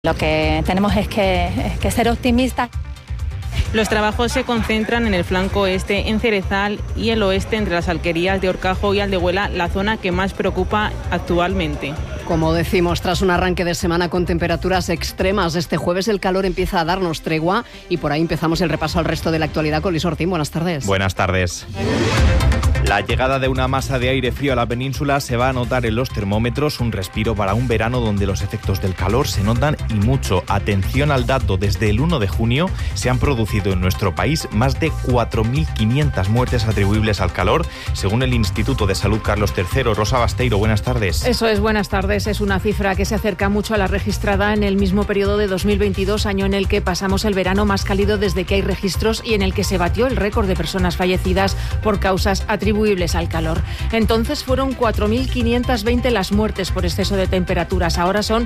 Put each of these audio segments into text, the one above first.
Lo que tenemos es que ser optimistas. Los trabajos se concentran en el flanco este, en Cerezal, y el oeste, entre las alquerías de Horcajo y Aldehuela, la zona que más preocupa actualmente. Como decimos, tras un arranque de semana con temperaturas extremas, este jueves el calor empieza a darnos tregua y por ahí empezamos el repaso al resto de la actualidad con Luis Ortín. Buenas tardes. Buenas tardes. La llegada de una masa de aire frío a la península se va a notar en los termómetros, un respiro para un verano donde los efectos del calor se notan y mucho. Atención al dato, desde el 1 de junio se han producido en nuestro país más de 4.500 muertes atribuibles al calor, según el Instituto de Salud Carlos III. Rosa Basteiro, buenas tardes. Eso es, buenas tardes. Es una cifra que se acerca mucho a la registrada en el mismo periodo de 2022, año en el que pasamos el verano más cálido desde que hay registros y en el que se batió el récord de personas fallecidas por causas atribuibles al calor. Entonces fueron 4.520 las muertes por exceso de temperaturas. Ahora son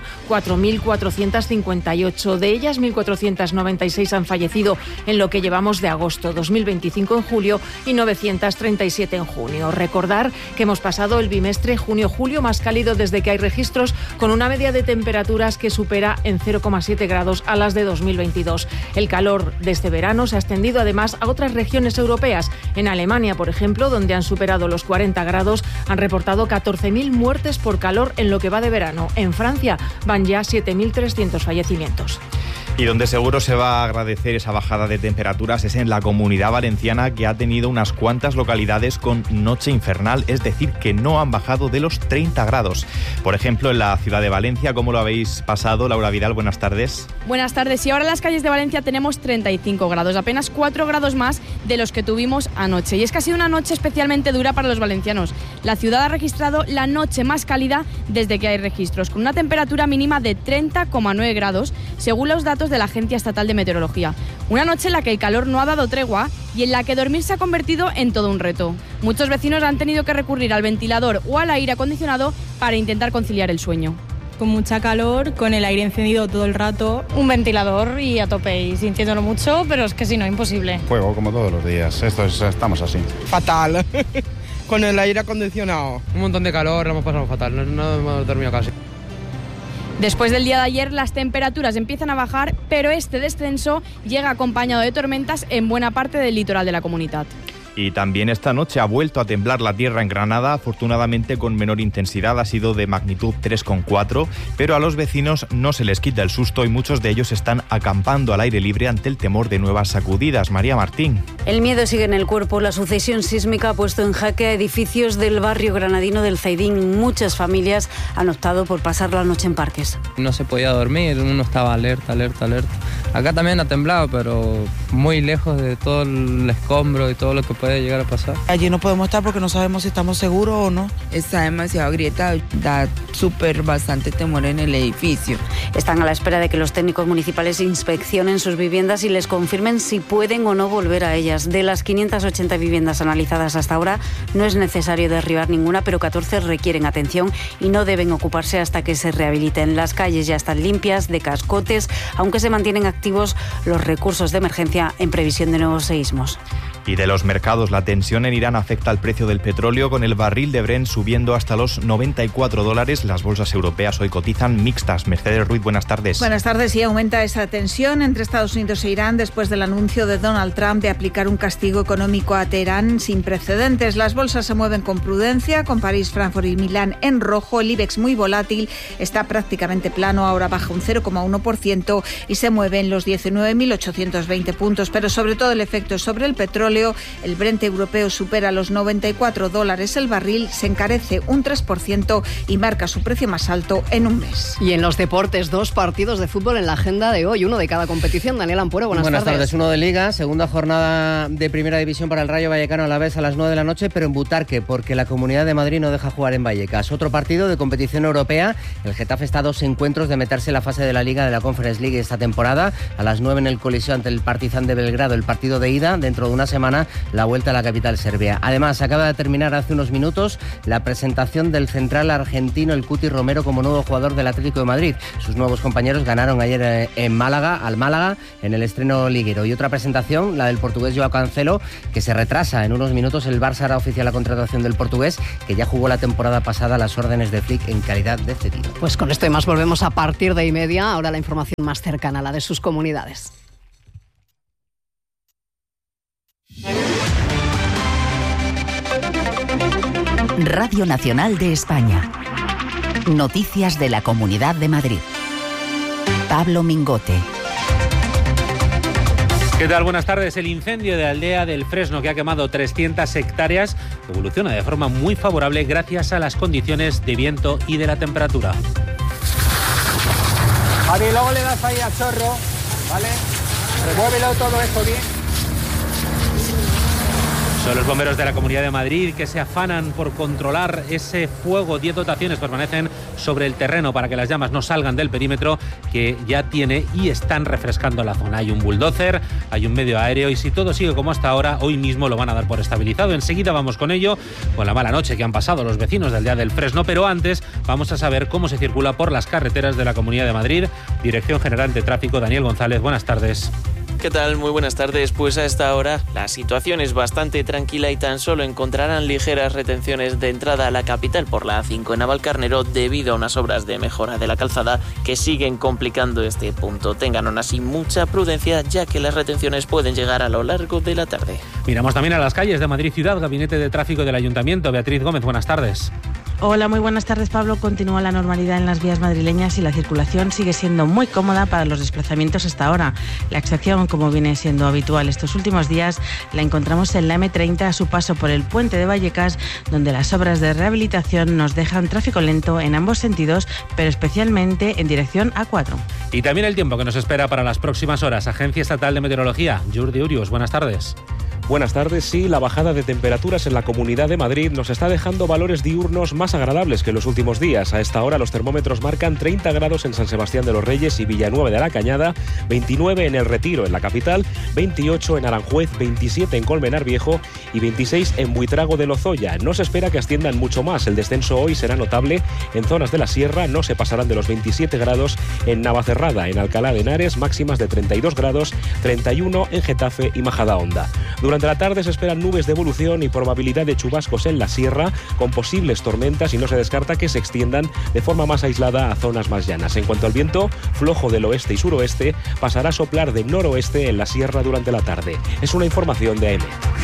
4.458. De ellas, 1.496 han fallecido en lo que llevamos de agosto, 2.025 en julio y 937 en junio. Recordar que hemos pasado el bimestre junio-julio más cálido desde que hay registros, con una media de temperaturas que supera en 0,7 grados a las de 2022. El calor de este verano se ha extendido además a otras regiones europeas. En Alemania, por ejemplo, donde han superado los 40 grados, han reportado 14.000 muertes por calor en lo que va de verano. En Francia van ya 7.300 fallecimientos. Y donde seguro se va a agradecer esa bajada de temperaturas es en la Comunidad Valenciana, que ha tenido unas cuantas localidades con noche infernal, es decir, que no han bajado de los 30 grados. Por ejemplo, en la ciudad de Valencia, ¿cómo lo habéis pasado? Laura Vidal, buenas tardes. Buenas tardes. Y ahora en las calles de Valencia tenemos 35 grados, apenas 4 grados más de los que tuvimos anoche. Y es que ha sido una noche especialmente dura para los valencianos. La ciudad ha registrado la noche más cálida desde que hay registros, con una temperatura mínima de 30,9 grados, según los datos de la Agencia Estatal de Meteorología. Una noche en la que el calor no ha dado tregua y en la que dormir se ha convertido en todo un reto. Muchos vecinos han tenido que recurrir al ventilador o al aire acondicionado para intentar conciliar el sueño. Con mucha calor, con el aire encendido todo el rato. Un ventilador y a tope, y sintiéndolo mucho, pero es que si no, imposible. Fuego como todos los días, estamos así. Fatal, con el aire acondicionado. Un montón de calor, lo hemos pasado fatal, no hemos dormido casi. Después del día de ayer, las temperaturas empiezan a bajar, pero este descenso llega acompañado de tormentas en buena parte del litoral de la comunidad. Y también esta noche ha vuelto a temblar la tierra en Granada, afortunadamente con menor intensidad, ha sido de magnitud 3,4, pero a los vecinos no se les quita el susto y muchos de ellos están acampando al aire libre ante el temor de nuevas sacudidas. María Martín. El miedo sigue en el cuerpo. La sucesión sísmica ha puesto en jaque a edificios del barrio granadino del Zaidín. Muchas familias han optado por pasar la noche en parques. No se podía dormir, uno estaba alerta. Acá también ha temblado, pero muy lejos de todo el escombro y todo lo que puede llegar a pasar. Allí no podemos estar porque no sabemos si estamos seguros o no. Está demasiado grieta, da bastante temor en el edificio. Están a la espera de que los técnicos municipales inspeccionen sus viviendas y les confirmen si pueden o no volver a ellas. De las 580 viviendas analizadas hasta ahora, no es necesario derribar ninguna, pero 14 requieren atención y no deben ocuparse hasta que se rehabiliten. Las calles ya están limpias de cascotes, aunque se mantienen activos los recursos de emergencia en previsión de nuevos seísmos. Y de los mercados, la tensión en Irán afecta al precio del petróleo, con el barril de Brent subiendo hasta los $94. Las bolsas europeas hoy cotizan mixtas. Mercedes Ruiz, buenas tardes. Buenas tardes. Y aumenta esa tensión entre Estados Unidos e Irán después del anuncio de Donald Trump de aplicar un castigo económico a Teherán sin precedentes. Las bolsas se mueven con prudencia, con París, Frankfurt y Milán en rojo. El IBEX muy volátil, está prácticamente plano, ahora baja un 0,1% y se mueve en los 19.820 puntos. Pero sobre todo el efecto es sobre el petróleo. El Brent europeo supera los $94 el barril, se encarece un 3% y marca su precio más alto en un mes. Y en los deportes, 2 partidos de fútbol en la agenda de hoy, uno de cada competición. Daniel Ampuero, buenas tardes. Uno de Liga, segunda jornada de Primera División para el Rayo Vallecano a la vez a las 9 de la noche, pero en Butarque, porque la Comunidad de Madrid no deja jugar en Vallecas. Otro partido de competición europea, el Getafe está a 2 encuentros de meterse en la fase de la Liga de la Conference League esta temporada. A las 9 en el Coliseo ante el Partizan de Belgrado, el partido de ida dentro de una semana. semana la vuelta a la capital serbia. Además, acaba de terminar hace unos minutos la presentación del central argentino, el Cuti Romero, como nuevo jugador del Atlético de Madrid. Sus nuevos compañeros ganaron ayer en al Málaga, en el estreno liguero. Y otra presentación, la del portugués Joao Cancelo, que se retrasa. En unos minutos el Barça hará oficial la contratación del portugués, que ya jugó la temporada pasada a las órdenes de Flick en calidad de cedido. Pues con esto y más volvemos a partir de 1:30. Ahora la información más cercana, la de sus comunidades. Radio Nacional de España. Noticias de la Comunidad de Madrid. Pablo Mingote. ¿Qué tal? Buenas tardes. El incendio de Aldea del Fresno, que ha quemado 300 hectáreas, evoluciona de forma muy favorable gracias a las condiciones de viento y de la temperatura. Javi, luego le das ahí al chorro, ¿vale? Remuévelo todo esto bien. Son los bomberos de la Comunidad de Madrid que se afanan por controlar ese fuego. 10 dotaciones permanecen sobre el terreno para que las llamas no salgan del perímetro que ya tiene y están refrescando la zona. Hay un bulldozer, hay un medio aéreo y si todo sigue como hasta ahora, hoy mismo lo van a dar por estabilizado. Enseguida vamos con ello, con la mala noche que han pasado los vecinos del Aldea del Fresno, pero antes vamos a saber cómo se circula por las carreteras de la Comunidad de Madrid. Dirección General de Tráfico, Daniel González, buenas tardes. ¿Qué tal? Muy buenas tardes. Pues a esta hora la situación es bastante tranquila y tan solo encontrarán ligeras retenciones de entrada a la capital por la A5 en Navalcarnero debido a unas obras de mejora de la calzada que siguen complicando este punto. Tengan aún así mucha prudencia ya que las retenciones pueden llegar a lo largo de la tarde. Miramos también a las calles de Madrid Ciudad. Gabinete de Tráfico del Ayuntamiento. Beatriz Gómez, buenas tardes. Hola, muy buenas tardes, Pablo. Continúa la normalidad en las vías madrileñas y la circulación sigue siendo muy cómoda para los desplazamientos hasta ahora. La excepción, como viene siendo habitual estos últimos días, la encontramos en la M30 a su paso por el puente de Vallecas, donde las obras de rehabilitación nos dejan tráfico lento en ambos sentidos, pero especialmente en dirección A4. Y también el tiempo que nos espera para las próximas horas. Agencia Estatal de Meteorología, Jordi Urios, buenas tardes. Buenas tardes. Sí, la bajada de temperaturas en la Comunidad de Madrid nos está dejando valores diurnos más agradables que en los últimos días. A esta hora los termómetros marcan 30 grados en San Sebastián de los Reyes y Villanueva de la Cañada, 29 en El Retiro, en la capital, 28 en Aranjuez, 27 en Colmenar Viejo y 26 en Buitrago de Lozoya. No se espera que asciendan mucho más. El descenso hoy será notable en zonas de la sierra. No se pasarán de los 27 grados en Navacerrada, en Alcalá de Henares, máximas de 32 grados, 31 en Getafe y Majadahonda. Durante la tarde se esperan nubes de evolución y probabilidad de chubascos en la sierra, con posibles tormentas, y no se descarta que se extiendan de forma más aislada a zonas más llanas. En cuanto al viento, flojo del oeste y suroeste, pasará a soplar de noroeste en la sierra durante la tarde. Es una información de AM.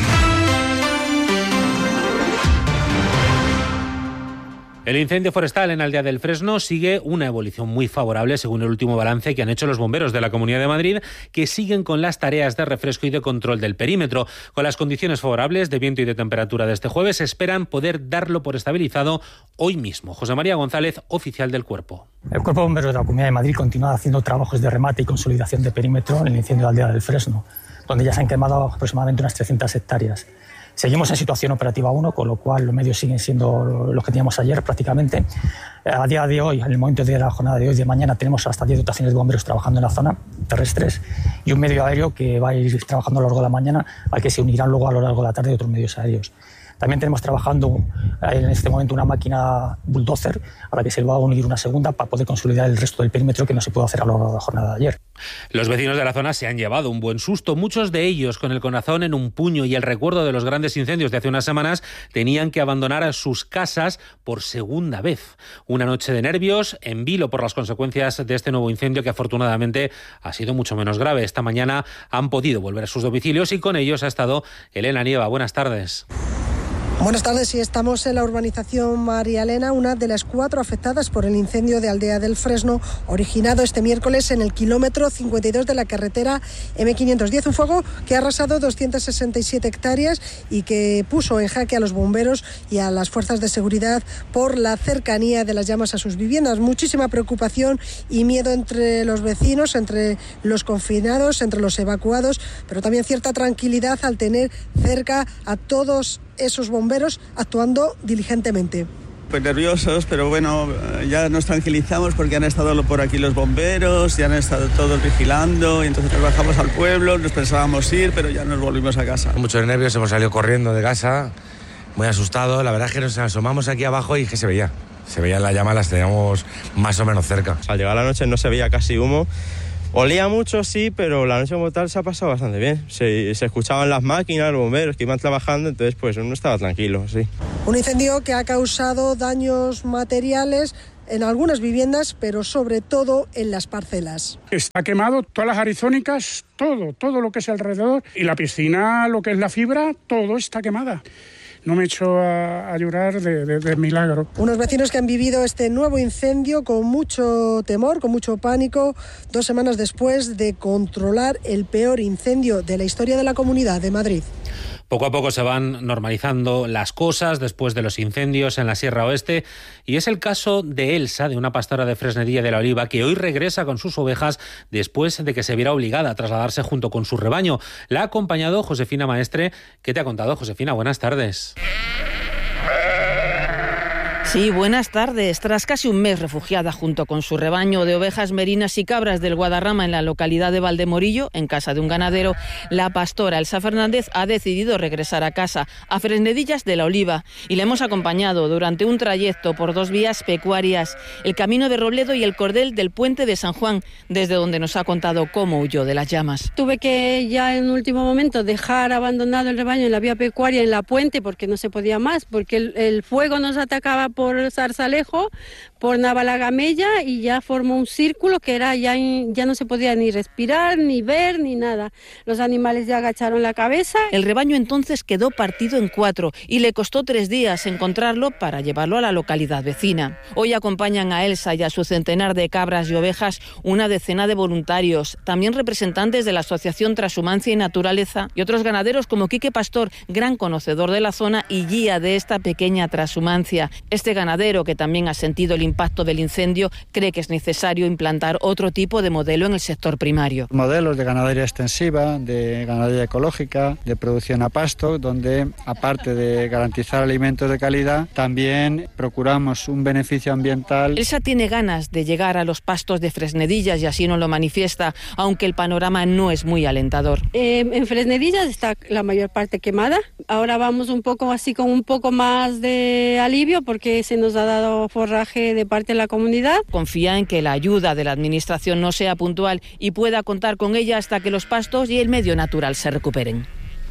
El incendio forestal en Aldea del Fresno sigue una evolución muy favorable según el último balance que han hecho los bomberos de la Comunidad de Madrid, que siguen con las tareas de refresco y de control del perímetro. Con las condiciones favorables de viento y de temperatura de este jueves, esperan poder darlo por estabilizado hoy mismo. José María González, oficial del Cuerpo. El Cuerpo de Bomberos de la Comunidad de Madrid continúa haciendo trabajos de remate y consolidación de perímetro en el incendio de Aldea del Fresno, donde ya se han quemado aproximadamente unas 300 hectáreas. Seguimos en situación operativa 1, con lo cual los medios siguen siendo los que teníamos ayer prácticamente. A día de hoy, en el momento de la jornada de hoy y de mañana, tenemos hasta 10 dotaciones de bomberos trabajando en la zona, terrestres, y un medio aéreo que va a ir trabajando a lo largo de la mañana, al que se unirán luego a lo largo de la tarde otros medios aéreos. También tenemos trabajando en este momento una máquina bulldozer a la que se va a unir una segunda para poder consolidar el resto del perímetro que no se pudo hacer a lo largo de la jornada de ayer. Los vecinos de la zona se han llevado un buen susto. Muchos de ellos, con el corazón en un puño y el recuerdo de los grandes incendios de hace unas semanas, tenían que abandonar a sus casas por segunda vez. Una noche de nervios, en vilo por las consecuencias de este nuevo incendio que afortunadamente ha sido mucho menos grave. Esta mañana han podido volver a sus domicilios y con ellos ha estado Elena Nieva. Buenas tardes. Buenas tardes, sí, estamos en la urbanización María Elena, una de las 4 afectadas por el incendio de Aldea del Fresno, originado este miércoles en el kilómetro 52 de la carretera M510, un fuego que ha arrasado 267 hectáreas y que puso en jaque a los bomberos y a las fuerzas de seguridad por la cercanía de las llamas a sus viviendas. Muchísima preocupación y miedo entre los vecinos, entre los confinados, entre los evacuados, pero también cierta tranquilidad al tener cerca a todos esos bomberos actuando diligentemente. súper nerviosos, pero bueno, ya nos tranquilizamos porque han estado por aquí los bomberos, ya han estado todos vigilando y entonces nos bajamos al pueblo, nos pensábamos ir, pero ya nos volvimos a casa. Muchos nervios, hemos salido corriendo de casa, muy asustados. La verdad es que nos asomamos aquí abajo y que se veían las llamas, las teníamos más o menos cerca. Al llegar a la noche no se veía casi humo. Olía mucho, sí, pero la noche como tal se ha pasado bastante bien. Se escuchaban las máquinas, los bomberos que iban trabajando, entonces pues uno estaba tranquilo, sí. Un incendio que ha causado daños materiales en algunas viviendas, pero sobre todo en las parcelas. Está quemado todas las arizónicas, todo lo que es alrededor. Y la piscina, lo que es la fibra, todo está quemada. No me echo a llorar de milagro. Unos vecinos que han vivido este nuevo incendio con mucho temor, con mucho pánico, 2 semanas después de controlar el peor incendio de la historia de la Comunidad de Madrid. Poco a poco se van normalizando las cosas después de los incendios en la Sierra Oeste y es el caso de Elsa, de una pastora de Fresnedilla de la Oliva, que hoy regresa con sus ovejas después de que se viera obligada a trasladarse junto con su rebaño. La ha acompañado Josefina Maestre. ¿Qué te ha contado, Josefina? Buenas tardes. Sí, buenas tardes. Tras casi un mes refugiada junto con su rebaño de ovejas merinas y cabras del Guadarrama en la localidad de Valdemorillo, en casa de un ganadero, la pastora Elsa Fernández ha decidido regresar a casa, a Fresnedillas de la Oliva, y le hemos acompañado durante un trayecto por 2 vías pecuarias, el Camino de Robledo y el cordel del Puente de San Juan, desde donde nos ha contado cómo huyó de las llamas. Tuve que ya en un último momento dejar abandonado el rebaño en la vía pecuaria, en la Puente, porque no se podía más, porque el fuego nos atacaba por Zarzalejo, por Navalagamella, y ya formó un círculo que era ya no se podía ni respirar, ni ver, ni nada. Los animales ya agacharon la cabeza. El rebaño entonces quedó partido en 4 y le costó 3 días encontrarlo para llevarlo a la localidad vecina. Hoy acompañan a Elsa y a su centenar de cabras y ovejas una decena de voluntarios, también representantes de la Asociación Trashumancia y Naturaleza y otros ganaderos como Quique Pastor, gran conocedor de la zona y guía de esta pequeña trashumancia. Este ganadero, que también ha sentido el impacto del incendio, cree que es necesario implantar otro tipo de modelo en el sector primario. Modelos de ganadería extensiva, de ganadería ecológica, de producción a pasto, donde aparte de garantizar alimentos de calidad, también procuramos un beneficio ambiental. Elsa tiene ganas de llegar a los pastos de Fresnedillas y así nos lo manifiesta, aunque el panorama no es muy alentador. En Fresnedillas está la mayor parte quemada. Ahora vamos un poco así con un poco más de alivio porque se nos ha dado forraje de parte de la comunidad. Confía en que la ayuda de la administración no sea puntual y pueda contar con ella hasta que los pastos y el medio natural se recuperen.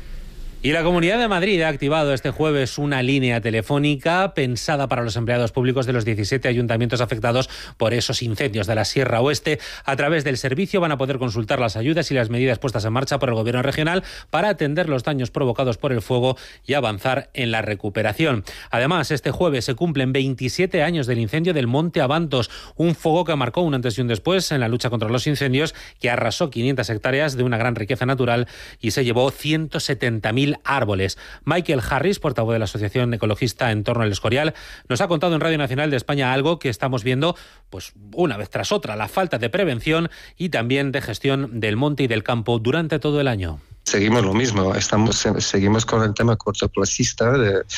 Y la Comunidad de Madrid ha activado este jueves una línea telefónica pensada para los empleados públicos de los 17 ayuntamientos afectados por esos incendios de la Sierra Oeste. A través del servicio van a poder consultar las ayudas y las medidas puestas en marcha por el Gobierno regional para atender los daños provocados por el fuego y avanzar en la recuperación. Además, este jueves se cumplen 27 años del incendio del Monte Abantos, un fuego que marcó un antes y un después en la lucha contra los incendios, que arrasó 500 hectáreas de una gran riqueza natural y se llevó 170.000 árboles. Michael Harris, portavoz de la Asociación Ecologista en torno al Escorial, nos ha contado en Radio Nacional de España algo que estamos viendo pues una vez tras otra: la falta de prevención y también de gestión del monte y del campo durante todo el año. Seguimos lo mismo, seguimos con el tema cortoplacista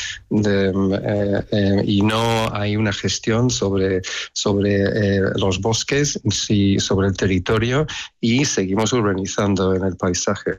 y no hay una gestión sobre los bosques, sobre el territorio, y seguimos urbanizando en el paisaje.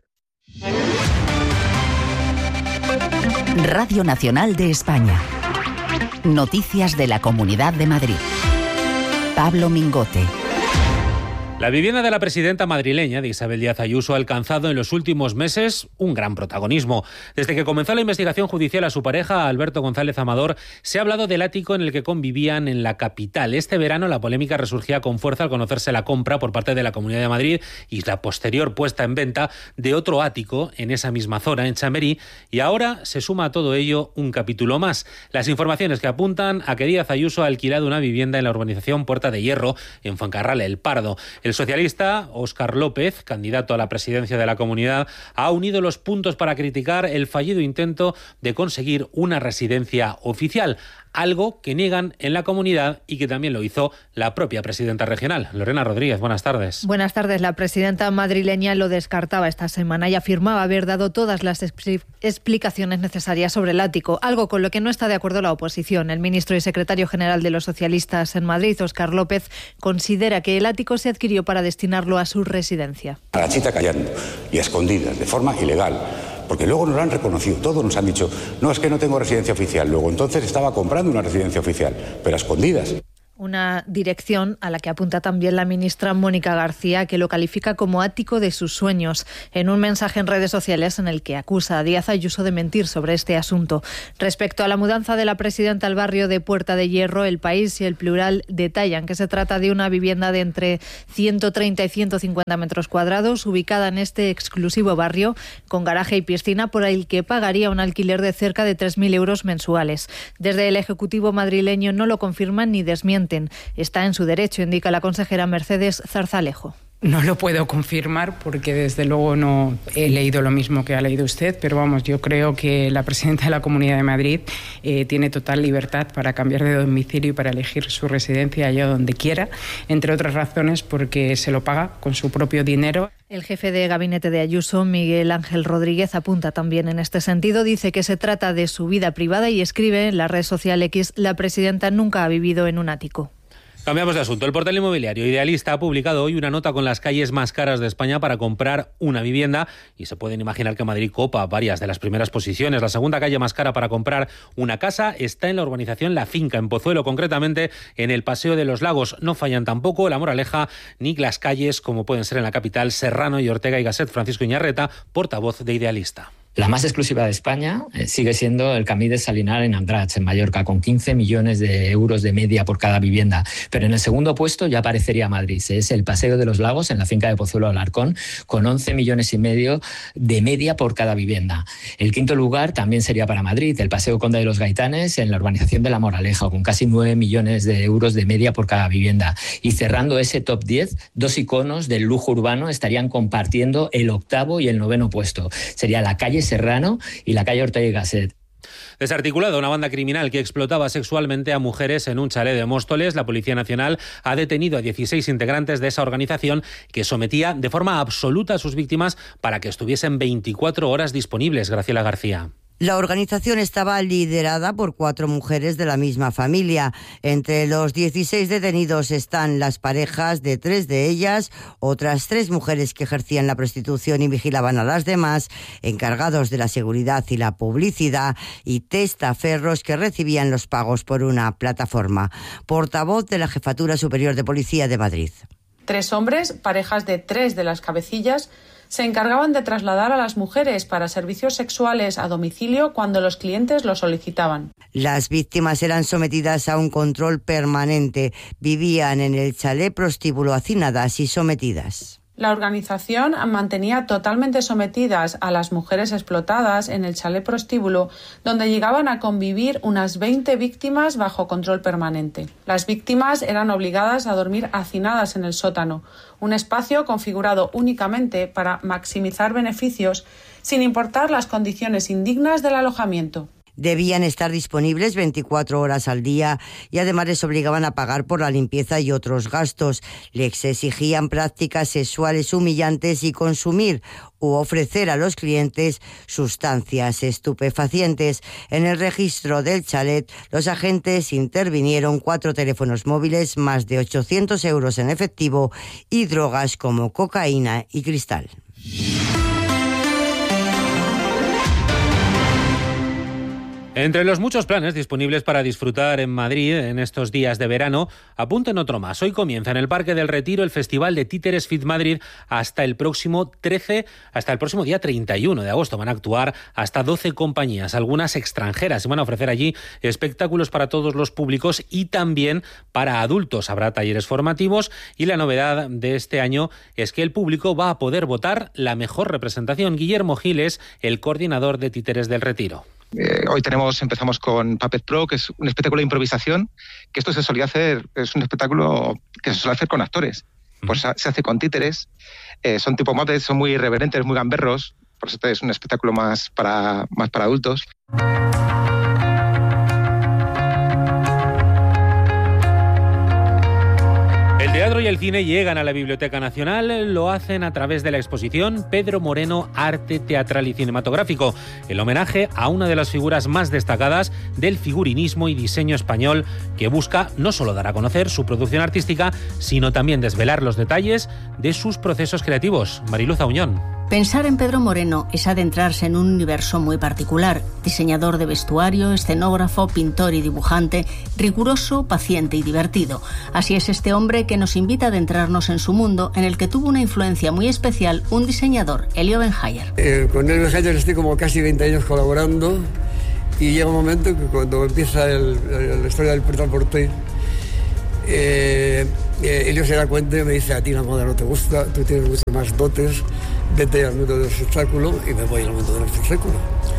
Radio Nacional de España. Noticias de la Comunidad de Madrid. Pablo Mingote. La vivienda de la presidenta madrileña, de Isabel Díaz Ayuso, ha alcanzado en los últimos meses un gran protagonismo. Desde que comenzó la investigación judicial a su pareja, Alberto González Amador, se ha hablado del ático en el que convivían en la capital. Este verano la polémica resurgía con fuerza al conocerse la compra por parte de la Comunidad de Madrid y la posterior puesta en venta de otro ático en esa misma zona, en Chamberí, y ahora se suma a todo ello un capítulo más. Las informaciones que apuntan a que Díaz Ayuso ha alquilado una vivienda en la urbanización Puerta de Hierro, en Fuencarral El Pardo. El socialista Óscar López, candidato a la presidencia de la comunidad, ha unido los puntos para criticar el fallido intento de conseguir una residencia oficial. algo que niegan en la comunidad y que también lo hizo la propia presidenta regional. Lorena Rodríguez, buenas tardes. Buenas tardes. La presidenta madrileña lo descartaba esta semana y afirmaba haber dado todas las explicaciones necesarias sobre el ático, algo con lo que no está de acuerdo la oposición. El ministro y secretario general de los socialistas en Madrid, Óscar López, considera que el ático se adquirió para destinarlo a su residencia. A la chita callando y a escondidas, de forma ilegal. Porque luego nos lo han reconocido, todos nos han dicho, no, es que no tengo residencia oficial. Luego entonces estaba comprando una residencia oficial, pero a escondidas. Una dirección a la que apunta también la ministra Mónica García, que lo califica como ático de sus sueños, en un mensaje en redes sociales en el que acusa a Díaz Ayuso de mentir sobre este asunto. Respecto a la mudanza de la presidenta al barrio de Puerta de Hierro, El País y El Plural detallan que se trata de una vivienda de entre 130 y 150 metros cuadrados, ubicada en este exclusivo barrio, con garaje y piscina, por el que pagaría un alquiler de cerca de 3.000 euros mensuales. Desde el Ejecutivo madrileño no lo confirman ni desmienten. Está en su derecho, indica la consejera Mercedes Zarzalejo. No lo puedo confirmar porque desde luego no he leído lo mismo que ha leído usted, pero vamos, yo creo que la presidenta de la Comunidad de Madrid tiene total libertad para cambiar de domicilio y para elegir su residencia allá donde quiera, entre otras razones porque se lo paga con su propio dinero. El jefe de gabinete de Ayuso, Miguel Ángel Rodríguez, apunta también en este sentido. Dice que se trata de su vida privada y escribe en la red social X: la presidenta nunca ha vivido en un ático. Cambiamos de asunto. El portal inmobiliario Idealista ha publicado hoy una nota con las calles más caras de España para comprar una vivienda y se pueden imaginar que Madrid copa varias de las primeras posiciones. La segunda calle más cara para comprar una casa está en la urbanización La Finca, en Pozuelo, concretamente en el Paseo de los Lagos. No fallan tampoco La Moraleja ni las calles como pueden ser en la capital Serrano y Ortega y Gasset. Francisco Iñarreta, portavoz de Idealista. La más exclusiva de España sigue siendo el Camí de Salinar en Andratx, en Mallorca, con 15 millones de euros de media por cada vivienda. Pero en el segundo puesto ya aparecería Madrid. Es el Paseo de los Lagos, en la finca de Pozuelo Alarcón, con 11 millones y medio de media por cada vivienda. El quinto lugar también sería para Madrid, el Paseo Conde de los Gaitanes, en la urbanización de La Moraleja, con casi 9 millones de euros de media por cada vivienda. Y cerrando ese top 10, dos iconos del lujo urbano estarían compartiendo el octavo y el noveno puesto. Sería la calle Serrano y la calle Ortega y Gasset. Desarticulada una banda criminal que explotaba sexualmente a mujeres en un chalet de Móstoles, la Policía Nacional ha detenido a 16 integrantes de esa organización que sometía de forma absoluta a sus víctimas para que estuviesen 24 horas disponibles. Graciela García. La organización estaba liderada por 4 mujeres de la misma familia. Entre los 16 detenidos están las parejas de 3 de ellas, otras 3 mujeres que ejercían la prostitución y vigilaban a las demás, encargados de la seguridad y la publicidad y testaferros que recibían los pagos por una plataforma. Portavoz de la Jefatura Superior de Policía de Madrid. 3 hombres, parejas de 3 de las cabecillas, se encargaban de trasladar a las mujeres para servicios sexuales a domicilio cuando los clientes lo solicitaban. Las víctimas eran sometidas a un control permanente. Vivían en el chalet prostíbulo hacinadas y sometidas. La organización mantenía totalmente sometidas a las mujeres explotadas en el chalet prostíbulo, donde llegaban a convivir unas 20 víctimas bajo control permanente. Las víctimas eran obligadas a dormir hacinadas en el sótano, un espacio configurado únicamente para maximizar beneficios, sin importar las condiciones indignas del alojamiento. Debían estar disponibles 24 horas al día y además les obligaban a pagar por la limpieza y otros gastos. Les exigían prácticas sexuales humillantes y consumir u ofrecer a los clientes sustancias estupefacientes. En el registro del chalet, los agentes intervinieron 4 teléfonos móviles, más de 800 euros en efectivo y drogas como cocaína y cristal. Entre los muchos planes disponibles para disfrutar en Madrid en estos días de verano, apunten otro más. Hoy comienza en el Parque del Retiro el Festival de Títeres Fit Madrid hasta el próximo día 31 de agosto. Van a actuar hasta 12 compañías, algunas extranjeras, y van a ofrecer allí espectáculos para todos los públicos y también para adultos. Habrá talleres formativos y la novedad de este año es que el público va a poder votar la mejor representación. Guillermo Giles, el coordinador de Títeres del Retiro. Hoy empezamos con Puppet Pro, que es un espectáculo de improvisación, que esto se solía hacer, es un espectáculo que se suele hacer con actores. Pues se hace con títeres, son tipo Muppets, son muy irreverentes, muy gamberros, por eso es un espectáculo más para adultos. teatro y el cine llegan a la Biblioteca Nacional, lo hacen a través de la exposición Pedro Moreno, Arte Teatral y Cinematográfico, el homenaje a una de las figuras más destacadas del figurinismo y diseño español, que busca no solo dar a conocer su producción artística, sino también desvelar los detalles de sus procesos creativos. Mariluz Auñón. Pensar en Pedro Moreno es adentrarse en un universo muy particular. Diseñador de vestuario, escenógrafo, pintor y dibujante, riguroso, paciente y divertido. Así es este hombre que nos invita a adentrarnos en su mundo, en el que tuvo una influencia muy especial un diseñador, Elio Benhayer. Con Elio Benhayer estoy como casi 20 años colaborando y llega un momento que cuando empieza la historia del Pret-a-Porter, Elio se da cuenta y me dice: a ti la moda no te gusta, tú tienes muchas más dotes, vete al mundo del espectáculo. Y me voy al mundo del espectáculo.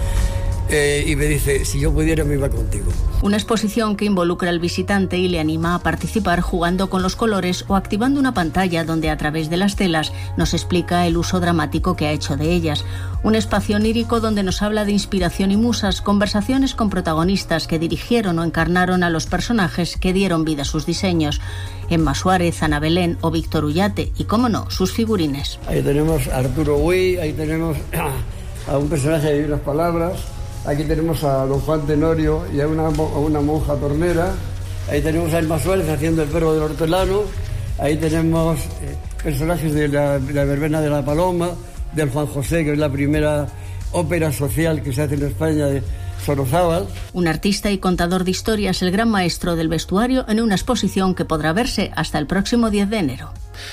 Y me dice: si yo pudiera me iba contigo. Una exposición que involucra al visitante y le anima a participar jugando con los colores o activando una pantalla donde a través de las telas nos explica el uso dramático que ha hecho de ellas. Un espacio onírico donde nos habla de inspiración y musas, conversaciones con protagonistas que dirigieron o encarnaron a los personajes que dieron vida a sus diseños. Emma Suárez, Ana Belén o Víctor Ullate y, cómo no, sus figurines. Ahí tenemos a Arturo Güey, ahí tenemos a un personaje de unas palabras. Aquí tenemos a don Juan Tenorio y a una monja tornera. Ahí tenemos a Emma Suárez haciendo el perro del hortelano. Ahí tenemos personajes de la verbena de la Paloma, del Juan José, que es la primera ópera social que se hace en España, de Sorozábal. Un artista y contador de historias, el gran maestro del vestuario, en una exposición que podrá verse hasta el próximo 10 de enero.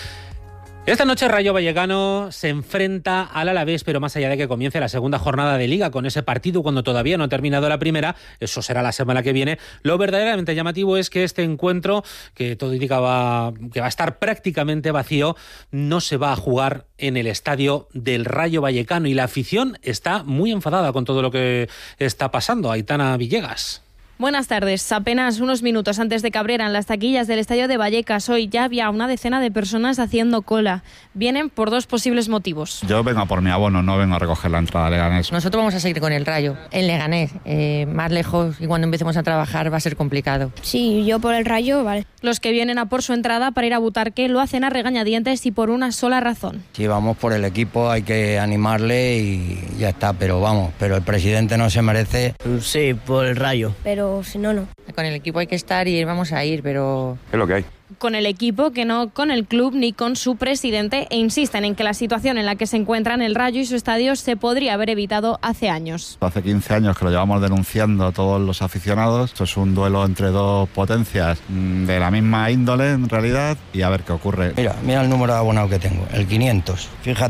Esta noche Rayo Vallecano se enfrenta al Alavés, pero más allá de que comience la segunda jornada de Liga con ese partido cuando todavía no ha terminado la primera, eso será la semana que viene, lo verdaderamente llamativo es que este encuentro, que todo indica que va a estar prácticamente vacío, no se va a jugar en el estadio del Rayo Vallecano y la afición está muy enfadada con todo lo que está pasando. Aitana Villegas. Buenas tardes. Apenas unos minutos antes de que abrieran las taquillas del estadio de Vallecas, hoy ya había una decena de personas haciendo cola. Vienen por dos posibles motivos. Yo vengo a por mi abono, no vengo a recoger la entrada a Leganés. Nosotros vamos a seguir con el Rayo, en Leganés. Más lejos, y cuando empecemos a trabajar va a ser complicado. Sí, yo por el Rayo, vale. Los que vienen a por su entrada para ir a Butarque lo hacen a regañadientes y por una sola razón. Si vamos por el equipo hay que animarle y ya está, pero el presidente no se merece. Sí, por el Rayo. Pero si no, no. Con el equipo hay que estar y vamos a ir, pero... Es lo que hay. Con el equipo, que no con el club ni con su presidente, e insisten en que la situación en la que se encuentran el Rayo y su estadio se podría haber evitado hace años. Hace 15 años que lo llevamos denunciando a todos los aficionados. Esto es un duelo entre dos potencias de la misma índole, en realidad, y a ver qué ocurre. Mira el número de abonado que tengo, el 500.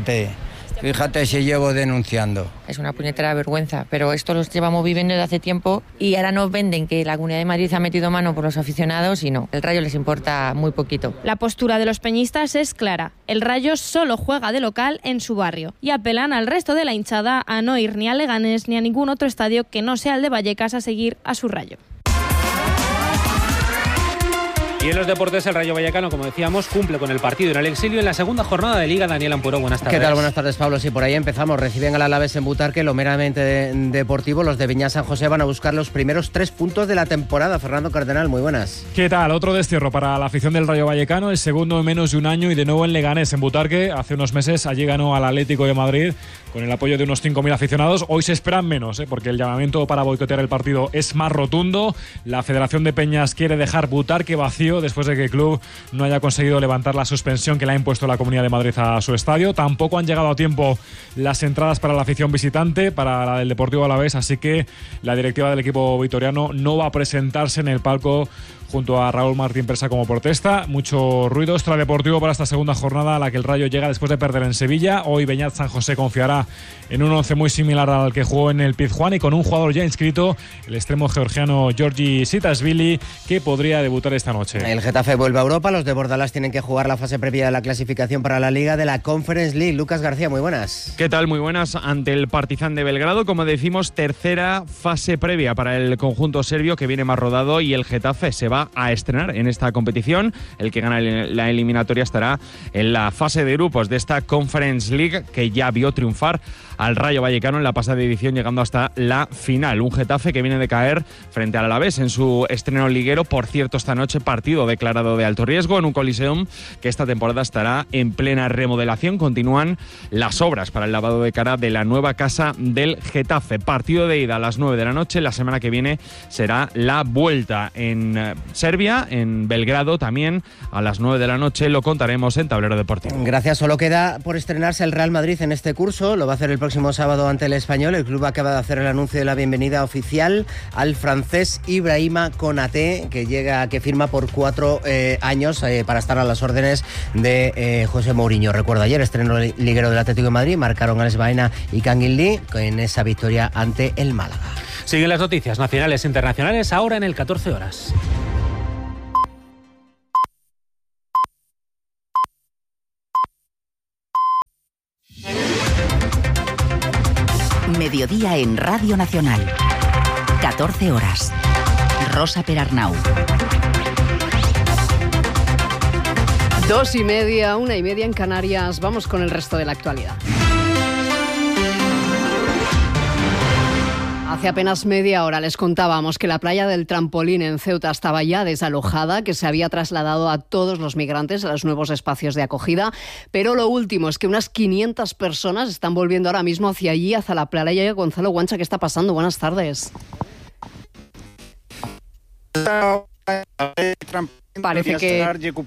Fíjate si llevo denunciando. Es una puñetera vergüenza, pero esto lo llevamos viviendo desde hace tiempo y ahora nos venden que la Comunidad de Madrid ha metido mano por los aficionados y no, el Rayo les importa muy poquito. La postura de los peñistas es clara. El Rayo solo juega de local en su barrio y apelan al resto de la hinchada a no ir ni a Leganés ni a ningún otro estadio que no sea el de Vallecas a seguir a su Rayo. Y en los deportes, el Rayo Vallecano, como decíamos, cumple con el partido en el exilio en la segunda jornada de Liga. Daniel Ampuero, buenas tardes. ¿Qué tal? Buenas tardes, Pablo. Sí, por ahí empezamos. Reciben al Alavés en Butarque, lo meramente deportivo. Los de Viña San José van a buscar los primeros 3 puntos de la temporada. Fernando Cardenal, muy buenas. ¿Qué tal? Otro destierro para la afición del Rayo Vallecano, el segundo en menos de un año y de nuevo en Leganés, en Butarque. Hace unos meses allí ganó al Atlético de Madrid con el apoyo de unos 5.000 aficionados. Hoy se esperan menos, porque el llamamiento para boicotear el partido es más rotundo. La Federación de Peñas quiere dejar Butarque vacío después de que el club no haya conseguido levantar la suspensión que le ha impuesto la Comunidad de Madrid a su estadio. Tampoco han llegado a tiempo las entradas para la afición visitante, para la del Deportivo Alavés, así que la directiva del equipo vitoriano no va a presentarse en el palco junto a Raúl Martín Presa como protesta. Mucho ruido extradeportivo para esta segunda jornada a la que el Rayo llega después de perder en Sevilla. Hoy Beñat San José confiará en un 11 muy similar al que jugó en el Pizjuán y con un jugador ya inscrito, el extremo georgiano Georgi Sitasvili, que podría debutar esta noche. El Getafe vuelve a Europa. Los de Bordalás tienen que jugar la fase previa de la clasificación para la Liga de la Conference League. Lucas García, muy buenas. ¿Qué tal? Muy buenas. Ante el Partizan de Belgrado, como decimos, tercera fase previa para el conjunto serbio que viene más rodado y el Getafe se va va a estrenar en esta competición. El que gana la eliminatoria estará en la fase de grupos de esta Conference League, que ya vio triunfar al Rayo Vallecano en la pasada edición, llegando hasta la final. Un Getafe que viene de caer frente al Alavés en su estreno liguero. Por cierto, esta noche partido declarado de alto riesgo en un Coliseum que esta temporada estará en plena remodelación. Continúan las obras para el lavado de cara de la nueva casa del Getafe. Partido de ida a las 9 de la noche. La semana que viene será la vuelta en Serbia, en Belgrado también a las 9 de la noche. Lo contaremos en Tablero Deportivo. Gracias. Solo queda por estrenarse el Real Madrid en este curso. Lo va a hacer el próximo sábado ante el Español. El club acaba de hacer el anuncio de la bienvenida oficial al francés Ibrahima Konaté, que firma por 4 años para estar a las órdenes de José Mourinho. Recuerdo ayer, estreno liguero del Atlético de Madrid, marcaron Alex Baena y Kangin Lee en esa victoria ante el Málaga. Siguen las noticias nacionales e internacionales ahora en el 14 horas. Mediodía en Radio Nacional. 14 horas. Rosa Perarnau. 2:30, 1:30 en Canarias. Vamos con el resto de la actualidad. Hace apenas media hora les contábamos que la playa del Trampolín en Ceuta estaba ya desalojada, que se había trasladado a todos los migrantes a los nuevos espacios de acogida, pero lo último es que unas 500 personas están volviendo ahora mismo hacia allí, hacia la playa. Gonzalo Guancha, ¿qué está pasando? Buenas tardes. Parece que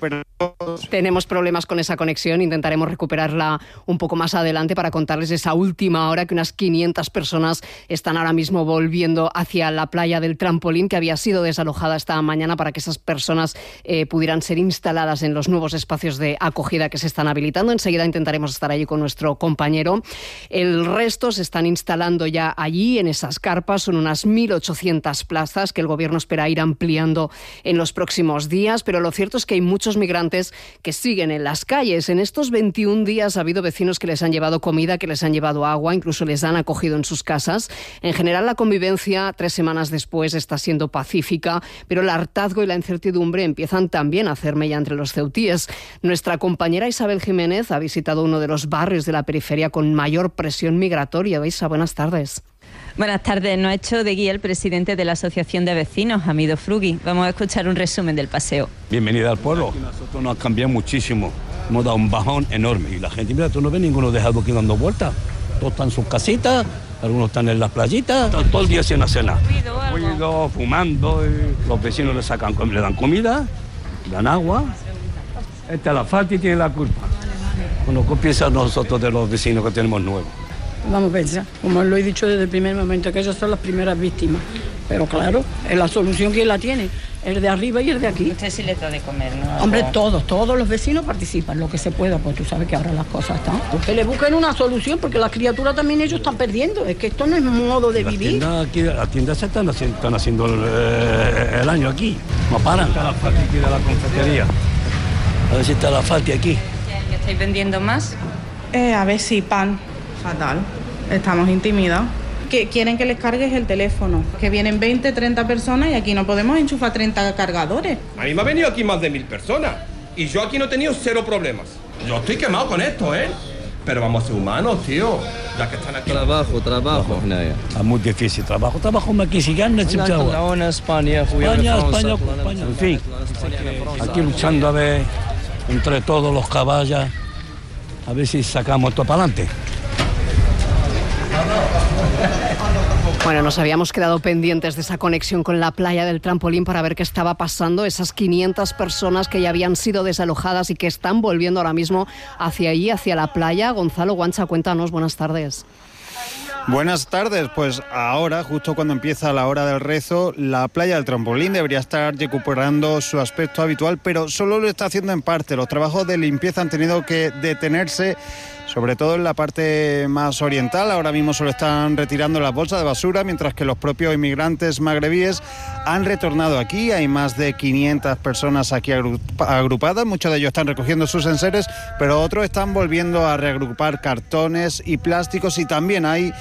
tenemos problemas con esa conexión. Intentaremos recuperarla un poco más adelante para contarles esa última hora, que unas 500 personas están ahora mismo volviendo hacia la playa del Trampolín, que había sido desalojada esta mañana para que esas personas pudieran ser instaladas en los nuevos espacios de acogida que se están habilitando. Enseguida intentaremos estar allí con nuestro compañero. El resto se están instalando ya allí en esas carpas. Son unas 1.800 plazas que el gobierno espera ir ampliando en los próximos días. Pero lo cierto es que hay muchos migrantes que siguen en las calles. En estos 21 días ha habido vecinos que les han llevado comida, que les han llevado agua, incluso les han acogido en sus casas. En general, la convivencia 3 semanas después está siendo pacífica, pero el hartazgo y la incertidumbre empiezan también a hacer mella entre los ceutíes. Nuestra compañera Isabel Jiménez ha visitado uno de los barrios de la periferia con mayor presión migratoria. Isa, buenas tardes. Buenas tardes. Nos ha hecho de guía el presidente de la Asociación de Vecinos, Hamido Frugui. Vamos a escuchar un resumen del paseo. Bienvenida al pueblo. Nosotros nos ha cambiado muchísimo. Hemos dado un bajón enorme. Y la gente, mira, tú no ves ninguno dejado aquí dando vueltas. Todos están en sus casitas, algunos están en las playitas, están todo el día sin hacer nada. Ruido, fumando. Los vecinos le dan comida, dan agua. Esta es la falta y tiene la culpa. Bueno, ¿qué piensan nosotros de los vecinos que tenemos nuevos? Vamos a pensar, como lo he dicho desde el primer momento, que ellos son las primeras víctimas. Pero claro, es la solución que la tiene, el de arriba y el de aquí. Usted sí les da de comer, ¿no? Hombre, todos los vecinos participan, lo que se pueda, pues tú sabes que ahora las cosas están. Que le busquen una solución, porque las criaturas también ellos están perdiendo. Es que esto no es modo de vivir. Las tiendas se están haciendo el año aquí, no paran. Está la falta aquí de la confitería. A ver si está la falta aquí. ¿Ya estáis vendiendo más? A ver si pan. Fatal, estamos intimidados. Que quieren que les cargues el teléfono, que vienen 20, 30 personas y aquí no podemos enchufar 30 cargadores. A mí me ha venido aquí más de 1.000 personas y yo aquí no he tenido 0 problemas. Yo estoy quemado con esto, pero vamos a ser humanos, tío, ya que están aquí. Trabajo. Es muy difícil, trabajo mexicanos. España. En fin, aquí luchando a ver entre todos los caballos, a ver si sacamos esto para adelante. Bueno, nos habíamos quedado pendientes de esa conexión con la playa del Trampolín para ver qué estaba pasando. Esas 500 personas que ya habían sido desalojadas y que están volviendo ahora mismo hacia allí, hacia la playa. Gonzalo Guancha, cuéntanos, buenas tardes. Buenas tardes, pues ahora, justo cuando empieza la hora del rezo, la playa del Trampolín debería estar recuperando su aspecto habitual, pero solo lo está haciendo en parte. Los trabajos de limpieza han tenido que detenerse, sobre todo en la parte más oriental. Ahora mismo solo están retirando las bolsas de basura, mientras que los propios inmigrantes magrebíes han retornado aquí. Hay más de 500 personas aquí agrupadas, muchos de ellos están recogiendo sus enseres, pero otros están volviendo a reagrupar cartones y plásticos, y también hay